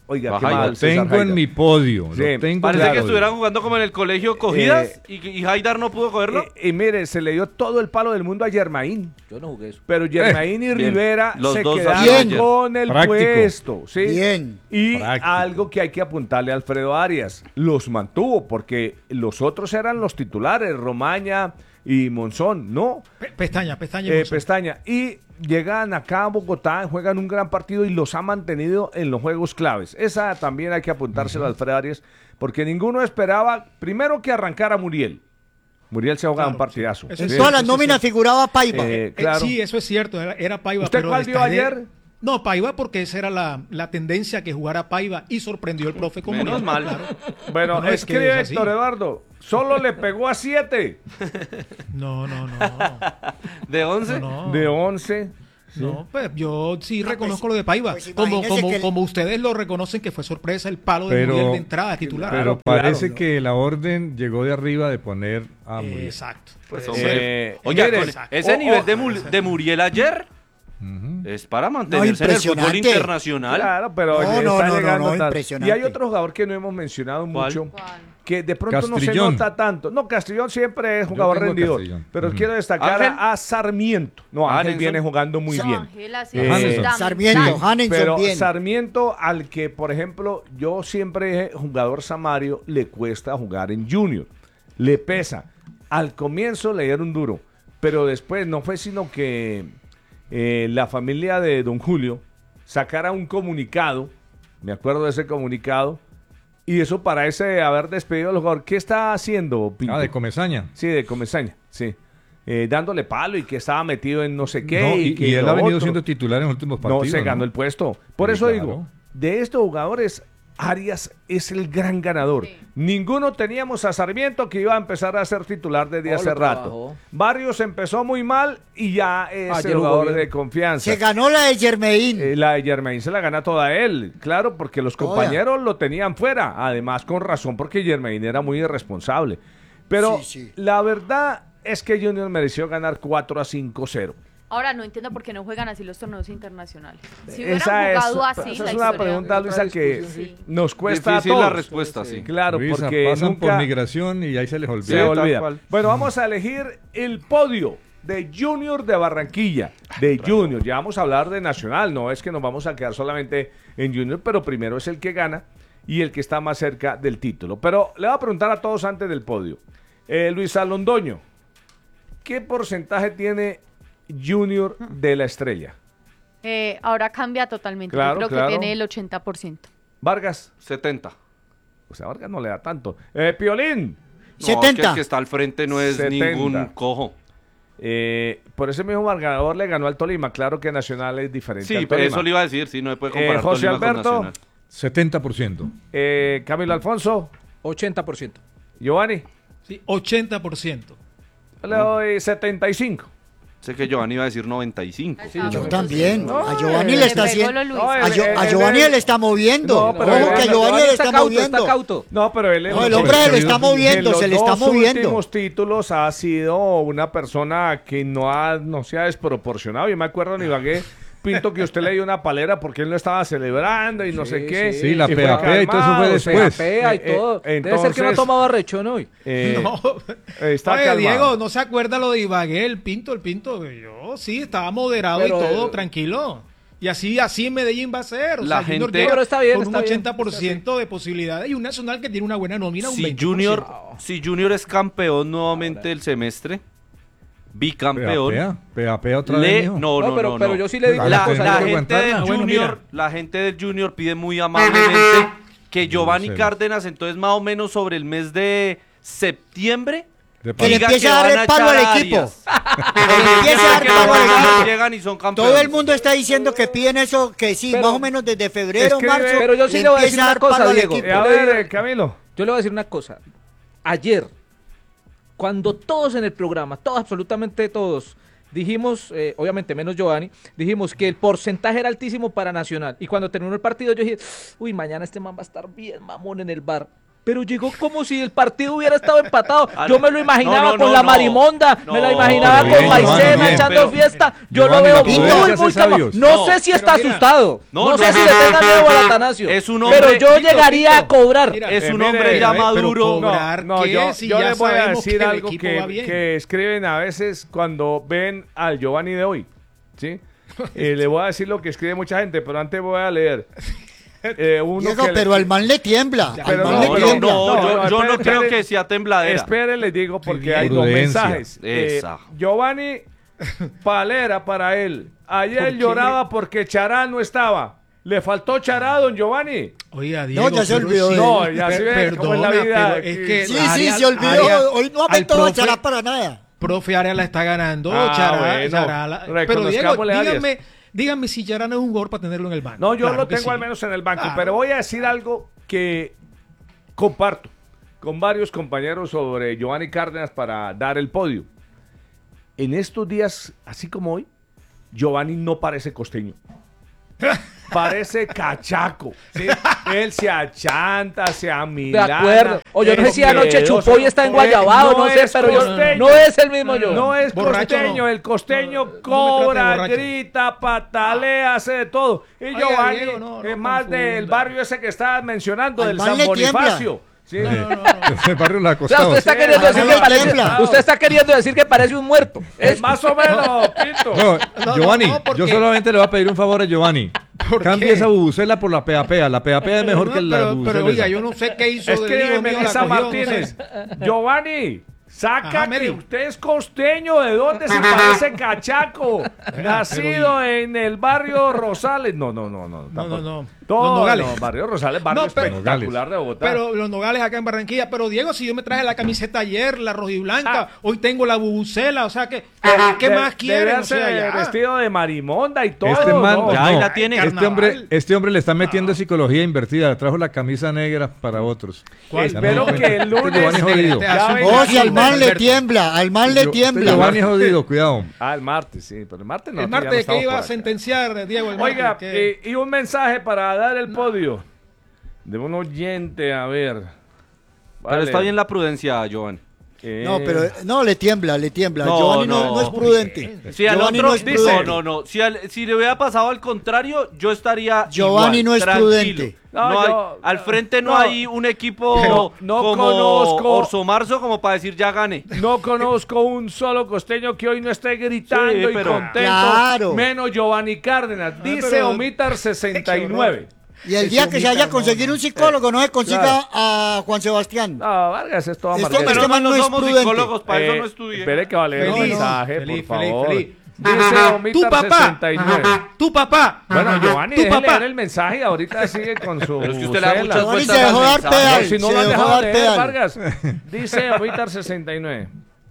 Oiga, Baja qué y mal, Lo César tengo en Haidar. mi podio. Sí, Lo tengo Parece claro. que estuvieran jugando como en el colegio cogidas y, y Haidar no pudo cogerlo. Y, y mire, se le dio todo el palo del mundo a Germain. Yo no jugué eso. Pero Germain y bien. Rivera Los se dos quedaron bien. con el Práctico. puesto. ¿sí? Bien. Y Práctico. algo que hay que apuntarle a Alfredo Arias, los mantuvo porque los otros eran los titulares, Romaña y Monzón, ¿no? Pe- pestaña, pestaña. y Eh, Monzón. pestaña. Y llegan acá a Bogotá, juegan un gran partido y los ha mantenido en los juegos claves. Esa también hay que apuntárselo a Alfredo Arias, porque ninguno esperaba, primero que arrancara Muriel. Muriel se jugaba Claro, un partidazo. sí. Eso En es todas cierto, las eso es nóminas cierto. figuraba Paiva. Eh, Eh, claro. Sí, eso es cierto, era, era Paiva. ¿Usted pero cuál vio está de- ayer? No, Paiva, porque esa era la, la tendencia que jugara Paiva y sorprendió el profe con Menos Muriel, mal. claro. Bueno, No, es escribe que es así. Héctor Eduardo, solo le pegó a siete No, no, no. De once. No, no. de once. No, pues yo sí Ah, reconozco pues- lo de Paiva. pues como, imagínese como, que el- como ustedes lo reconocen que fue sorpresa el palo de Pero- Muriel de entrada titular. Pero Claro, parece claro. que la orden llegó de arriba de poner a Eh, Muriel. Exacto. Pues, Puede hombre. ser. Eh, Oye, mire, con exacto. ese o- nivel o- de, Mul- de Muriel ayer Ujú. es para mantenerse en el fútbol impresionante. internacional. Claro, pero No, está no, no, no, llegando no, tal. impresionante. Y hay otro jugador que no hemos mencionado ¿Cuál? mucho, ¿Cuál? que de pronto no se Castrillón. nota tanto. No, Castrillón siempre es Yo jugador tengo a rendidor, Castrillón. pero Ujú. quiero destacar ¿Ángel? a, a Sarmiento. No, Ángel Hanenson. viene jugando muy bien. Ángela, sí, Eh, es Hanenson. fundamental. Sarmiento, Hanenson Pero bien. Sarmiento, al que, por ejemplo, yo siempre, jugador Samario, le cuesta jugar en Junior. Le pesa. Al comienzo le dieron duro, pero después no fue sino que eh, la familia de don Julio sacara un comunicado, me acuerdo de ese comunicado, y eso parece haber despedido al jugador. ¿Qué está haciendo, Pinto? Ah, de Comesaña. Sí, de Comesaña, sí. Eh, dándole palo y que estaba metido en no sé qué. No, y, y, que y él lo ha venido otro. siendo titular en los últimos No, partidos. se ganó el puesto. Por Sí, eso claro. digo, de estos jugadores, Arias es el gran ganador. Sí. Ninguno teníamos a Sarmiento que iba a empezar a ser titular desde Oh, hace lo rato. trabajó. Barrios empezó muy mal y ya es Ayer el jugó jugador bien. de confianza. Se ganó la de Germain. Eh, la de Germain se la gana toda él, claro, porque los Toda. compañeros lo tenían fuera, además con razón, porque Germain era muy irresponsable. Pero Sí, sí. la verdad es que Junior mereció ganar cuatro a cinco cero. Ahora no entiendo por qué no juegan así los torneos internacionales. Si hubieran Esa es, jugado así, esa la es una historia- pregunta, Luisa, que Sí. nos cuesta Difícil a la todos. respuesta, sí. Claro, Luisa, porque pasan nunca por migración y ahí se les olvida. se Sí, tal olvida. cual. Bueno, vamos a elegir el podio de Junior de Barranquilla, de Junior. Ya vamos a hablar de Nacional, no es que nos vamos a quedar solamente en Junior, pero primero es el que gana y el que está más cerca del título. Pero le voy a preguntar a todos antes del podio. Eh, Luisa Londoño, ¿qué porcentaje tiene Junior de la Estrella? Eh, ahora cambia totalmente. Claro, Yo creo claro. que tiene el ochenta por ciento. Vargas, setenta. o sea, Vargas no le da tanto. Eh, Piolín, No, que setenta. el que está al frente no es setenta. ningún cojo. eh, por ese mismo marcador le ganó al Tolima. Claro que Nacional es diferente Sí, al pero Tolima. eso le iba a decir, sí, no se puede Eh, comparar José Tolima con Alberto, Nacional. setenta por ciento. eh, Camilo Alfonso, ochenta por ciento. Giovanni, Sí, ochenta por ciento. yo le doy setenta y cinco. Sé que Giovanni iba a decir noventa y cinco. Yo también. No, A Giovanni eh, le está Le pegó haciendo. lo Luis. No, A, él- Gio- a él- Giovanni él- le está moviendo. No, pero Ojo él- que él- Giovanni le está cauto, moviendo. está cauto. No, pero él en No, los el hombre últimos- le está moviendo, en los se le está dos moviendo. últimos títulos ha sido una persona que no ha, no se ha desproporcionado. Yo me acuerdo en Ibagué, Pinto, que usted le dio una palera porque él no estaba celebrando y no sé Sí, qué. sí. Sí, la fue pea-pea y todo eso fue calmado, después. se- Pea y eh, todo. eh, Debe ser que no ha entonces, tomado arrechón hoy. eh, No. está Oye, calmado. Diego, ¿no se acuerda lo de Ibagué, el Pinto, el Pinto? Yo sí, estaba moderado Pero, y todo, eh, tranquilo. Y así, así en Medellín va a ser. O La sea, Junior gente- llega Pero está bien, con está un bien. ochenta por ciento de posibilidades y un Nacional que tiene una buena nómina, un Si veinte por ciento. Junior, si Junior es campeón nuevamente del semestre, bicampeón, Pea, pea, pea otra le, vez, mijo. no, no, No, pero- no, pero no. yo sí le digo una la, cosa, la hay que gente del aguantarla. Bueno, Junior, mira. la gente del Junior pide muy amablemente que Giovanni sé. Cárdenas, entonces más o menos sobre el mes de septiembre, De Que le diga empiece a dar van el palo echar al a equipo. Arias. Que le empiece a dar Que palo al los equipo. llegan y son campeones. Todo el mundo está diciendo que piden eso, que sí, Pero- más o menos desde febrero, Escribe- marzo. pero yo sí le voy a decir empieza una dar cosa, palo al Diego. equipo. Eh, a ver, eh, Camilo. Yo le voy a decir una cosa. Ayer, cuando todos en el programa, todos, absolutamente todos, dijimos, eh, obviamente menos Giovanni, dijimos que el porcentaje era altísimo para Nacional. Y cuando terminó el partido yo dije, uy, mañana este man va a estar bien mamón en el bar. pero llegó como si el partido hubiera estado empatado. Ah, Yo me lo imaginaba no, no, con no, la no. marimonda, No, me la imaginaba bien, con Giovanni, maicena bien, echando pero- fiesta. Yo Giovanni, lo veo la muy, prudencia muy hace calmado. sabios. No No, sé si pero está mira, asustado. no, No, sé no, si no. le tenga miedo al Atanasio. Es un Pero hombre- yo Tito, llegaría Tito, a cobrar. mira, Eh, Es un mire, hombre ya pero maduro. cobrar, No, ¿qué? yo, Si yo ya les voy a sabemos decir que el algo equipo que, va bien. que escriben a veces cuando ven al Giovanni de hoy, ¿sí? Eh, le voy a decir lo que escribe mucha gente, pero antes voy a leer. Eh, uno Diego, que le- pero al man le tiembla. Al pero man no, le No, no, tiembla. no, yo, no, yo no espere, creo espere. que sea tembladera. Espere, les digo porque bien. hay dos Prudencia. mensajes. Eh, Esa. Giovanni Palera para él. ¿Por Ayer qué? lloraba porque Chará no estaba. ¿Le faltó Chará, don Giovanni? Oiga, Diego, ya se pero olvidó sí, de No, él. ya se per- ve cómo es la perdona, vida. pero es que Sí, sí, Arias- se olvidó. Arias- Hoy no al aumentó profe- Chará para nada. Profe Arias la está ganando. Ah, Chará, bueno, Chará la- pero Diego, reconozcámosle a Arias. díganme, díganme si Chará no es un jugador para tenerlo en el banco. No, yo Claro lo que tengo sí. al menos en el banco, Claro. pero voy a decir algo que comparto con varios compañeros sobre Giovanni Cárdenas para dar el podio. En estos días, así como hoy, Giovanni no parece costeño. Parece cachaco. ¿sí? Él se achanta, se De amilana. acuerdo. O yo no sé si anoche miedoso. chupó y está en Guayabao, no, sé, es pero yo, costeño. no es el mismo yo. No es Borracho costeño, no. el costeño No, no me cobra, trate de borracho. grita, patalea, hace de todo. Y Oiga, Giovanni Diego, no, no es más confunda. del barrio ese que estabas mencionando, Al del man San le tiembla. Bonifacio. ¿sí? No, no, no, no. El barrio La O sea, Acostado. usted está Sí, queriendo decir no que le parece, tiembla. usted está queriendo decir que parece un muerto. Es más o menos, Pinto. No, no, Giovanni, no, ¿por yo qué? solamente le voy a pedir un favor a Giovanni. ¿Por Cambie qué? esa bubucela por la peapea. La peapea es mejor No, que la pero, bubucela. pero oiga, esa. yo no sé qué hizo Es del que hijo mío, la Melissa cogió, no sé. Martínez. Giovanni, saca Ajá, que Mary. usted es costeño. ¿De dónde se parece cachaco? Nacido pero en el barrio Rosales. No, no, no, no. No, tampoco. no, no. Todo, Los Nogales. no, barrio Rosales, barrio No, pero- espectacular de Bogotá. Pero los Nogales acá en Barranquilla. Pero Diego, si yo me traje la camiseta ayer, la rojiblanca, hoy tengo la bubucela, o sea que, ¿qué De- más quieren? debe O sea, ser ya. vestido de marimonda y todo. Este man, ¿no? Ya, ahí no, la tiene. Este hombre, Carnaval. este hombre le está metiendo psicología invertida. Le trajo la camisa negra para otros. ¿Cuál? Ya me Espero di que cuenta. el lunes... Giovanni es jodido. Este Ya azul. venga Oh, aquí. si al man le Alberto. tiembla, al man le Yo- tiembla. Giovanni es jodido, cuidado. Ah, el martes, sí, pero el martes no. El aquí ya no martes estamos que iba por a acá. sentenciar, Diego. El martes, Oiga, que- y, y un mensaje para dar el podio de un oyente, a ver. Pero está bien la prudencia, Giovanni. Eh, No, pero no, le tiembla, le tiembla. No, Giovanni no, no. no es prudente. Si al Giovanni otro, no es dice, prudente. no, no, si, al- si le hubiera pasado al contrario, yo estaría Giovanni igual, no es tranquilo. prudente. No No, hay- yo- al frente no, no. hay un equipo No, no como conozco- Orso Marzo como para decir ya gane. No conozco un solo costeño que hoy no esté gritando Sí, y pero- contento. Claro. Menos Giovanni Cárdenas. Dice pero- Omitar sesenta y nueve. Y el día que se haya conseguir un psicólogo, no se consiga Claro. a Juan Sebastián. No, Vargas, esto va a Esto- marcar. este Pero man no, no es somos prudente. psicólogos, para eso Eh, no estudié. Espere que va a leer un Feliz, mensaje, feliz, por feliz, favor. feliz. Dice Tu Omitar papá, sesenta y nueve. tu papá, Bueno, Giovanni, tu deje papá. leer el mensaje y ahorita sigue con su Pero es que usted le da cela. muchas Giovanni vueltas se dejó al dar mensaje. pedal. No, si no se lo han dejó dejado dar leer, pedal. Vargas. Dice Omitar sesenta y nueve.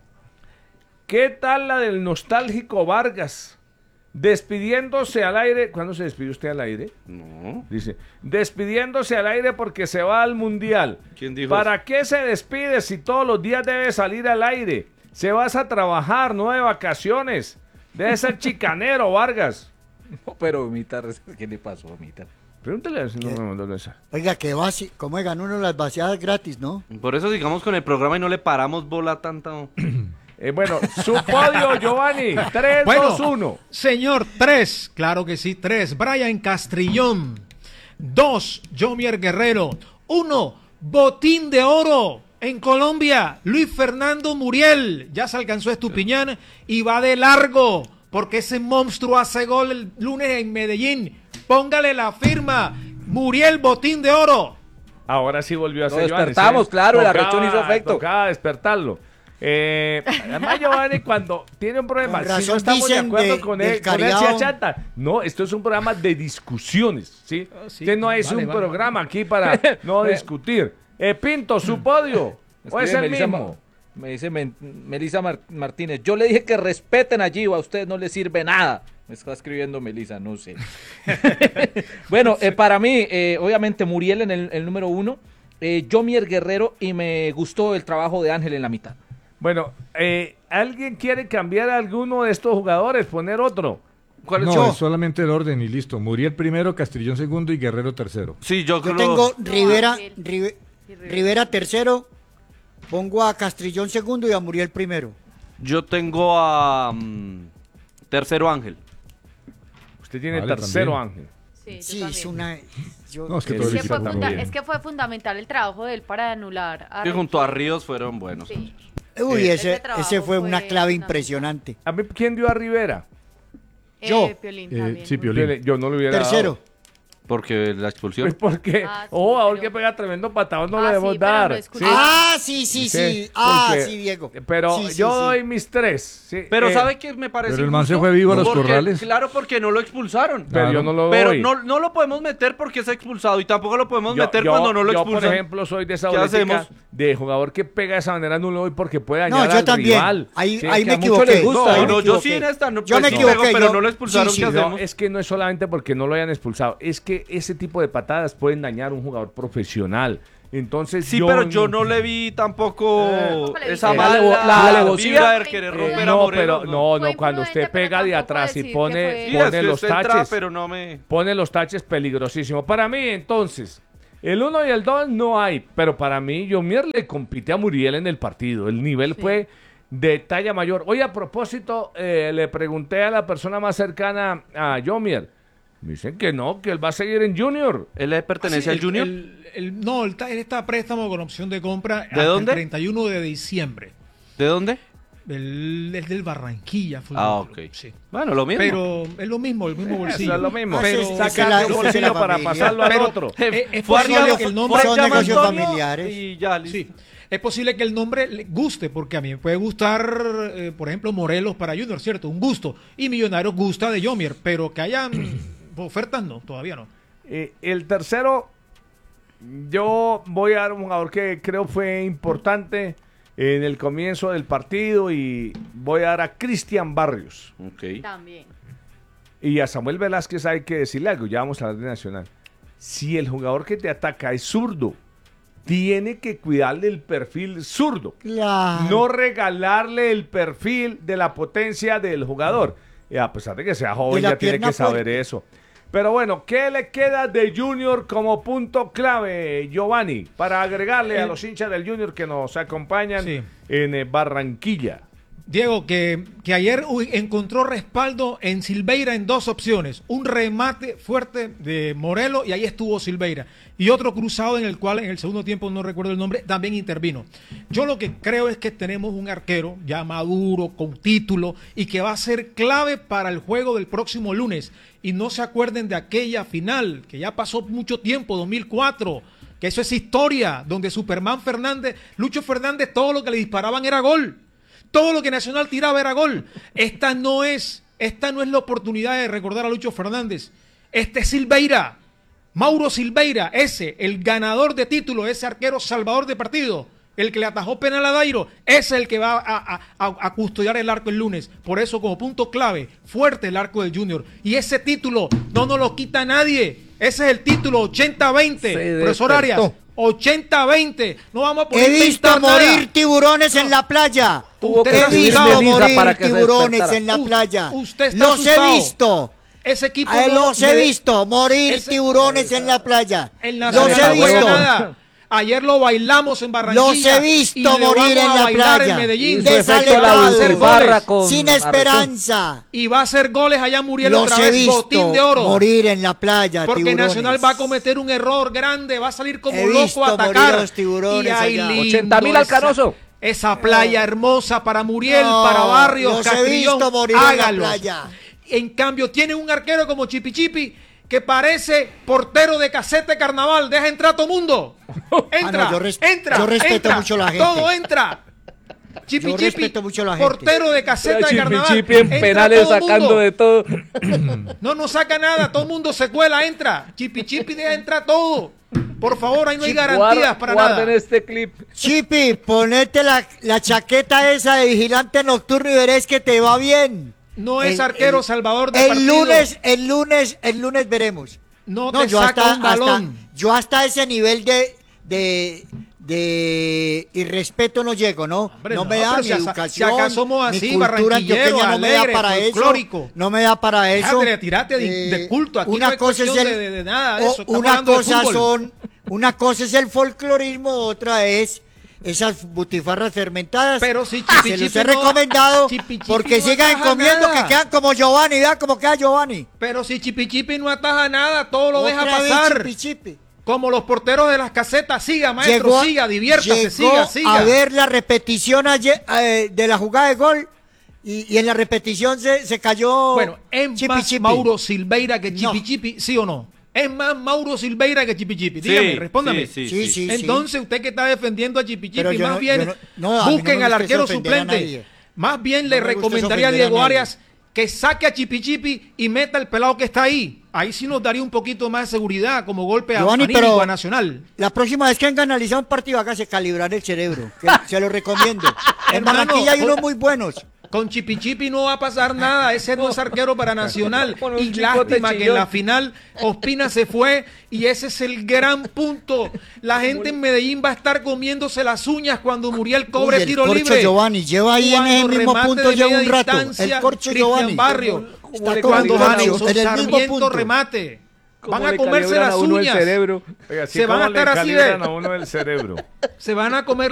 ¿Qué tal la del nostálgico Vargas? Despidiéndose al aire. ¿Cuándo se despidió usted al aire? No. Dice, despidiéndose al aire porque se va al mundial. ¿Quién dijo ¿Para qué se despide si todos los días debe salir al aire? Se vas a trabajar, no de vacaciones. Debe ser chicanero, Vargas. No, pero Mitar, ¿qué le pasó a Mitar? Pregúntale a ver si no me mandó el mensaje. Oiga, que vaci ¿cómo se ganó uno las vaciadas gratis, no? Por eso sigamos con el programa y no le paramos bola tanta. Eh, bueno, su podio, Giovanni. tres, Bueno, dos, uno. Señor, tres, claro que sí, tres. Brian Castrillón. Dos, Jomier Guerrero. Uno, Botín de Oro en Colombia. Luis Fernando Muriel. Ya se alcanzó Estupiñán y va de largo porque ese monstruo hace gol el lunes en Medellín. Póngale la firma. Muriel Botín de Oro. Ahora sí volvió a Lo ser Giovanni. despertamos, ¿sí? claro, el Tocaba- arrechón hizo efecto. Tocaba despertarlo. Eh, además, Giovanni, cuando tiene un problema, Con si no razón estamos de dicen acuerdo de- con del él, con él se cariao. achanta. No, esto es un programa de discusiones, ¿sí? Ah, sí. Este no es Vale, un vale. programa aquí para no discutir. Eh, Pinto, su podio. ¿O es Escribe el Melissa mismo? Ma- Me dice Men- Melissa Mar- Martínez. Yo le dije que respeten allí o a usted no le sirve nada. Me está escribiendo Melissa, no sé. Bueno, eh, para mí, eh, obviamente Muriel en el, el número uno. Eh, Jomier Guerrero y me gustó el trabajo de Ángel en la mitad. Bueno, eh, ¿alguien quiere cambiar a alguno de estos jugadores? Poner otro. ¿Cuál es No, yo? es solamente el orden y listo. Muriel primero, Castrillón segundo y Guerrero tercero. Sí, yo, Yo creo- tengo Rivera, Rive- Rivera tercero, pongo a Castrillón segundo y a Muriel primero. Yo tengo a mm, tercero Ángel. Usted tiene Vale, tercero también. Ángel. Sí, yo Sí, también. es una... yo- No, es que Es todo el Es que, equipo fue funda- también. es que fue fundamental el trabajo de él para anular a Que junto a Rengifo. Ríos fueron buenos. Sí. Uy, Eh, ese, ese trabajo ese fue una fue clave fundamental. impresionante. ¿A mí quién dio a Rivera? Yo. Eh, Piolín Eh, también. sí, muy Piolín. bien. Yo no lo hubiera Tercero. dado. Porque la expulsión. Pues porque, Ah, sí, oh, ahora pero- que pega tremendo patadón no Ah, le debemos sí, pero dar. no es Sí. culpa. Ah, sí, sí, sí. Ah, porque- sí, Diego. Pero Sí, sí, yo sí. doy mis tres. sí. Pero Eh, ¿sabe qué me parece? Pero el man se injusto? fue vivo a los Porque- corrales. Claro, porque no lo expulsaron. Pero yo Claro. no lo doy. Pero no, no lo podemos meter porque es expulsado y tampoco lo podemos Yo- meter yo- cuando no lo yo, expulsan. por ejemplo, soy de esa ¿Qué política hacemos? de jugador que pega de esa manera, no lo doy porque puede No, dañar yo al también. rival. Ahí, Sí, ahí que me a muchos equivoqué. les gusta, No, ahí ¿eh? me no, yo equivoqué. sí en esta no, Yo pues me no equivoqué. pego, pero yo- no lo expulsaron. sí, sí. ¿Qué No, hacemos? es que no es solamente porque no lo hayan expulsado, es que ese tipo de patadas pueden dañar a un jugador profesional. Entonces, Sí, pero yo no le vi tampoco Tampoco le vi. esa Eh, la mala alevo- la alevosía. vibra de querer Eh, romper a no, Morelos. pero no, Fue no, cuando usted imprudente, pega pero de tampoco atrás y decir que pone, fue- Sí, pone es que los usted entra, taches, pero no me... pone los taches peligrosísimos. Para mí, entonces, el uno y el dos no hay, pero para mí, Yomier le compite a Muriel en el partido. El nivel Sí. fue de talla mayor. Hoy, a propósito, eh, le pregunté a la persona más cercana a Yomier. Me dicen que no, que él va a seguir en Junior. ¿Él le pertenece Sí, al el- Junior? el- el- no, él está, él está a préstamo con opción de compra hasta dónde? el treinta y uno de diciembre. ¿De dónde? Él es del Barranquilla. Fútbol Ah, Club, ok. sí. Bueno, lo mismo. Pero es lo mismo, el mismo bolsillo. Eso es lo mismo. Ah, Pero- sí, sí, Sacar la- de un esa es bolsillo la para familia. pasarlo al Pero- otro. Eh, es Fue a posible llama- que el Son nombre negocios Antonio familiares. y ya, listo. Sí, es posible que el nombre le guste, porque a mí me puede gustar, eh, por ejemplo, Morelos para Junior, ¿cierto? Un gusto. Y Millonarios gusta de Yomier, pero que hayan ofertas, no, todavía no. Eh, el tercero, yo voy a dar un jugador que creo fue importante en el comienzo del partido y voy a dar a Cristian Barrios. Ok. También. Y a Samuel Velázquez hay que decirle algo, ya vamos a hablar de Nacional. Si el jugador que te ataca es zurdo, tiene que cuidarle el perfil zurdo. Claro. No regalarle el perfil de la potencia del jugador. Y a pesar de que sea joven, De la ya tiene pierna que saber fuerte. eso. Pero bueno, ¿qué le queda de Junior como punto clave, Giovanni? Para agregarle a Eh, los hinchas del Junior que nos acompañan Sí. en eh, Barranquilla. Diego, que, que ayer u- encontró respaldo en Silveira en dos opciones. Un remate fuerte de Morelos y ahí estuvo Silveira. Y otro cruzado en el cual en el segundo tiempo, no recuerdo el nombre, también intervino. Yo lo que creo es que tenemos un arquero ya maduro, con título, y que va a ser clave para el juego del próximo lunes. Y no se acuerden de aquella final, que ya pasó mucho tiempo, dos mil cuatro, que eso es historia, donde Superman Fernández, Lucho Fernández, todo lo que le disparaban era gol. Todo lo que Nacional tiraba era gol. Esta no es, esta no es la oportunidad de recordar a Lucho Fernández. Este es Silveira, Mauro Silveira, ese, el ganador de título, ese arquero salvador de partido, el que le atajó penal a Dairo, ese es el que va a, a- a- a custodiar el arco el lunes. Por eso, como punto clave, fuerte el arco del Junior. Y ese título no nos lo quita nadie. Ese es el título ochenta veinte, Se profesor despertó. Arias. ochenta veinte. No vamos a poder He visto inventar nada. morir tiburones en la playa. Tuvo Usted que He está subir visto asustado. Melissa morir para que se tiburones despertara. en la U- playa. usted está Los he asustado. visto. Ese equipo A él no- los he me- visto morir ese- tiburones en la playa. El Los Nacional he no juega visto. nada. Ayer lo bailamos en Barranquilla. Los he visto y le morir vamos en a la bailar playa. en Medellín. Hizo efecto la Desalentados, butifarra con sin Arrechón. esperanza. Y va a hacer goles allá Muriel Los otra he vez, botín visto de oro. morir en la playa. Porque tiburones. Nacional va a cometer un error grande, va a salir como He loco visto a morir atacar. a los tiburones y ay, allá. lindo, ochenta mil al esa- Canoso. Esa playa hermosa para Muriel, No, para Barrios, los he Castrillón, visto morir en la hágalos. playa. En cambio, tiene un arquero como Chipi Chipi que parece portero de casete carnaval. Deja entrar a todo mundo. Entra, Ah, no, yo res- entra, yo respeto entra. mucho a la gente. Todo entra. Chipi Yo Chipi, respeto mucho a la gente. portero de caseta de Chipi carnaval. Chipi en Entra penales todo sacando mundo. de todo. No, no saca nada, todo el mundo se cuela, entra. Chipi Chipi deja entrar todo. Por favor, ahí no hay garantías Guar- para guarden nada. este clip. Chipi, ponete la, la chaqueta esa de vigilante nocturno y verás que te va bien. No es El- arquero el- salvador de El partido. lunes, el lunes, el lunes veremos. No, No, te yo saca hasta, un balón. hasta- yo hasta ese nivel de, de, de irrespeto no llego, ¿no? Hombre, no, no, me da pero mi si aca- educación, si acaso somos mi así, cultura barranquillero, antioqueña no me da alegre, para eso. folclórico. No me da para eso. Padre, tirate de, de culto. Aquí una no hay cosa es cuestión el- de, de- de nada de o- eso. Estamos una hablando de cosa fútbol. son Una cosa es el folclorismo, otra es esas butifarras fermentadas. Pero si que Chipi se los Chipi he no- recomendado Chipi Chipi porque no sigan ataja comiendo, nada. que quedan como Giovanni, vea cómo queda Giovanni. Pero si Chipi Chipi no ataja nada, todo lo deja Otra vez pasar. Chipi Chipi. Como los porteros de las casetas. Siga, maestro, Llegó a- siga, diviértase, llegó siga, siga. a ver la repetición ayer, eh, de la jugada de gol y, y en la repetición se, se cayó Bueno, es Chipi más Chipi. Mauro Silveira que Chipi No. Chipi, ¿sí o no? Es más Mauro Silveira que Chipi Chipi. Sí, Dígame, respóndame. sí, Sí, sí, sí. Entonces, usted que está defendiendo a Chipi Pero Chipi, yo más no- bien yo no- no, a mí no busquen me al gusta arquero eso ofender a suplente. nadie. Más bien No le me gusta recomendaría a eso ofender a Diego nadie. Arias que saque a Chipi Chipi y meta el pelado que está ahí. Ahí sí nos daría un poquito más de seguridad como golpe a, Giovanni, anímico pero- a Nacional. La próxima vez que han analizado un partido, hágase calibrar el cerebro. que se lo recomiendo. En Hermano, Barranquilla hay con- unos muy buenos. Con Chipi Chipi no va a pasar nada, ese no es arquero para Nacional. Con un Y chicote lástima que en chillón. la final Ospina se fue y ese es el gran punto. La gente en Medellín va a estar comiéndose las uñas cuando Muriel cobre Uy, el tiro corcho libre. Giovanni, lleva ahí en Cuando el mismo remate punto de lleva media un rato. distancia, El corcho Cristian Giovanni. Barrio. Está Cuando como Jason en el mismo Sarmiento punto. remate. Cómo Van a le comerse calibran las a uno el uñas. cerebro. Oiga, así Se van a como le estar así de- calibran a uno el cerebro. Se van a comer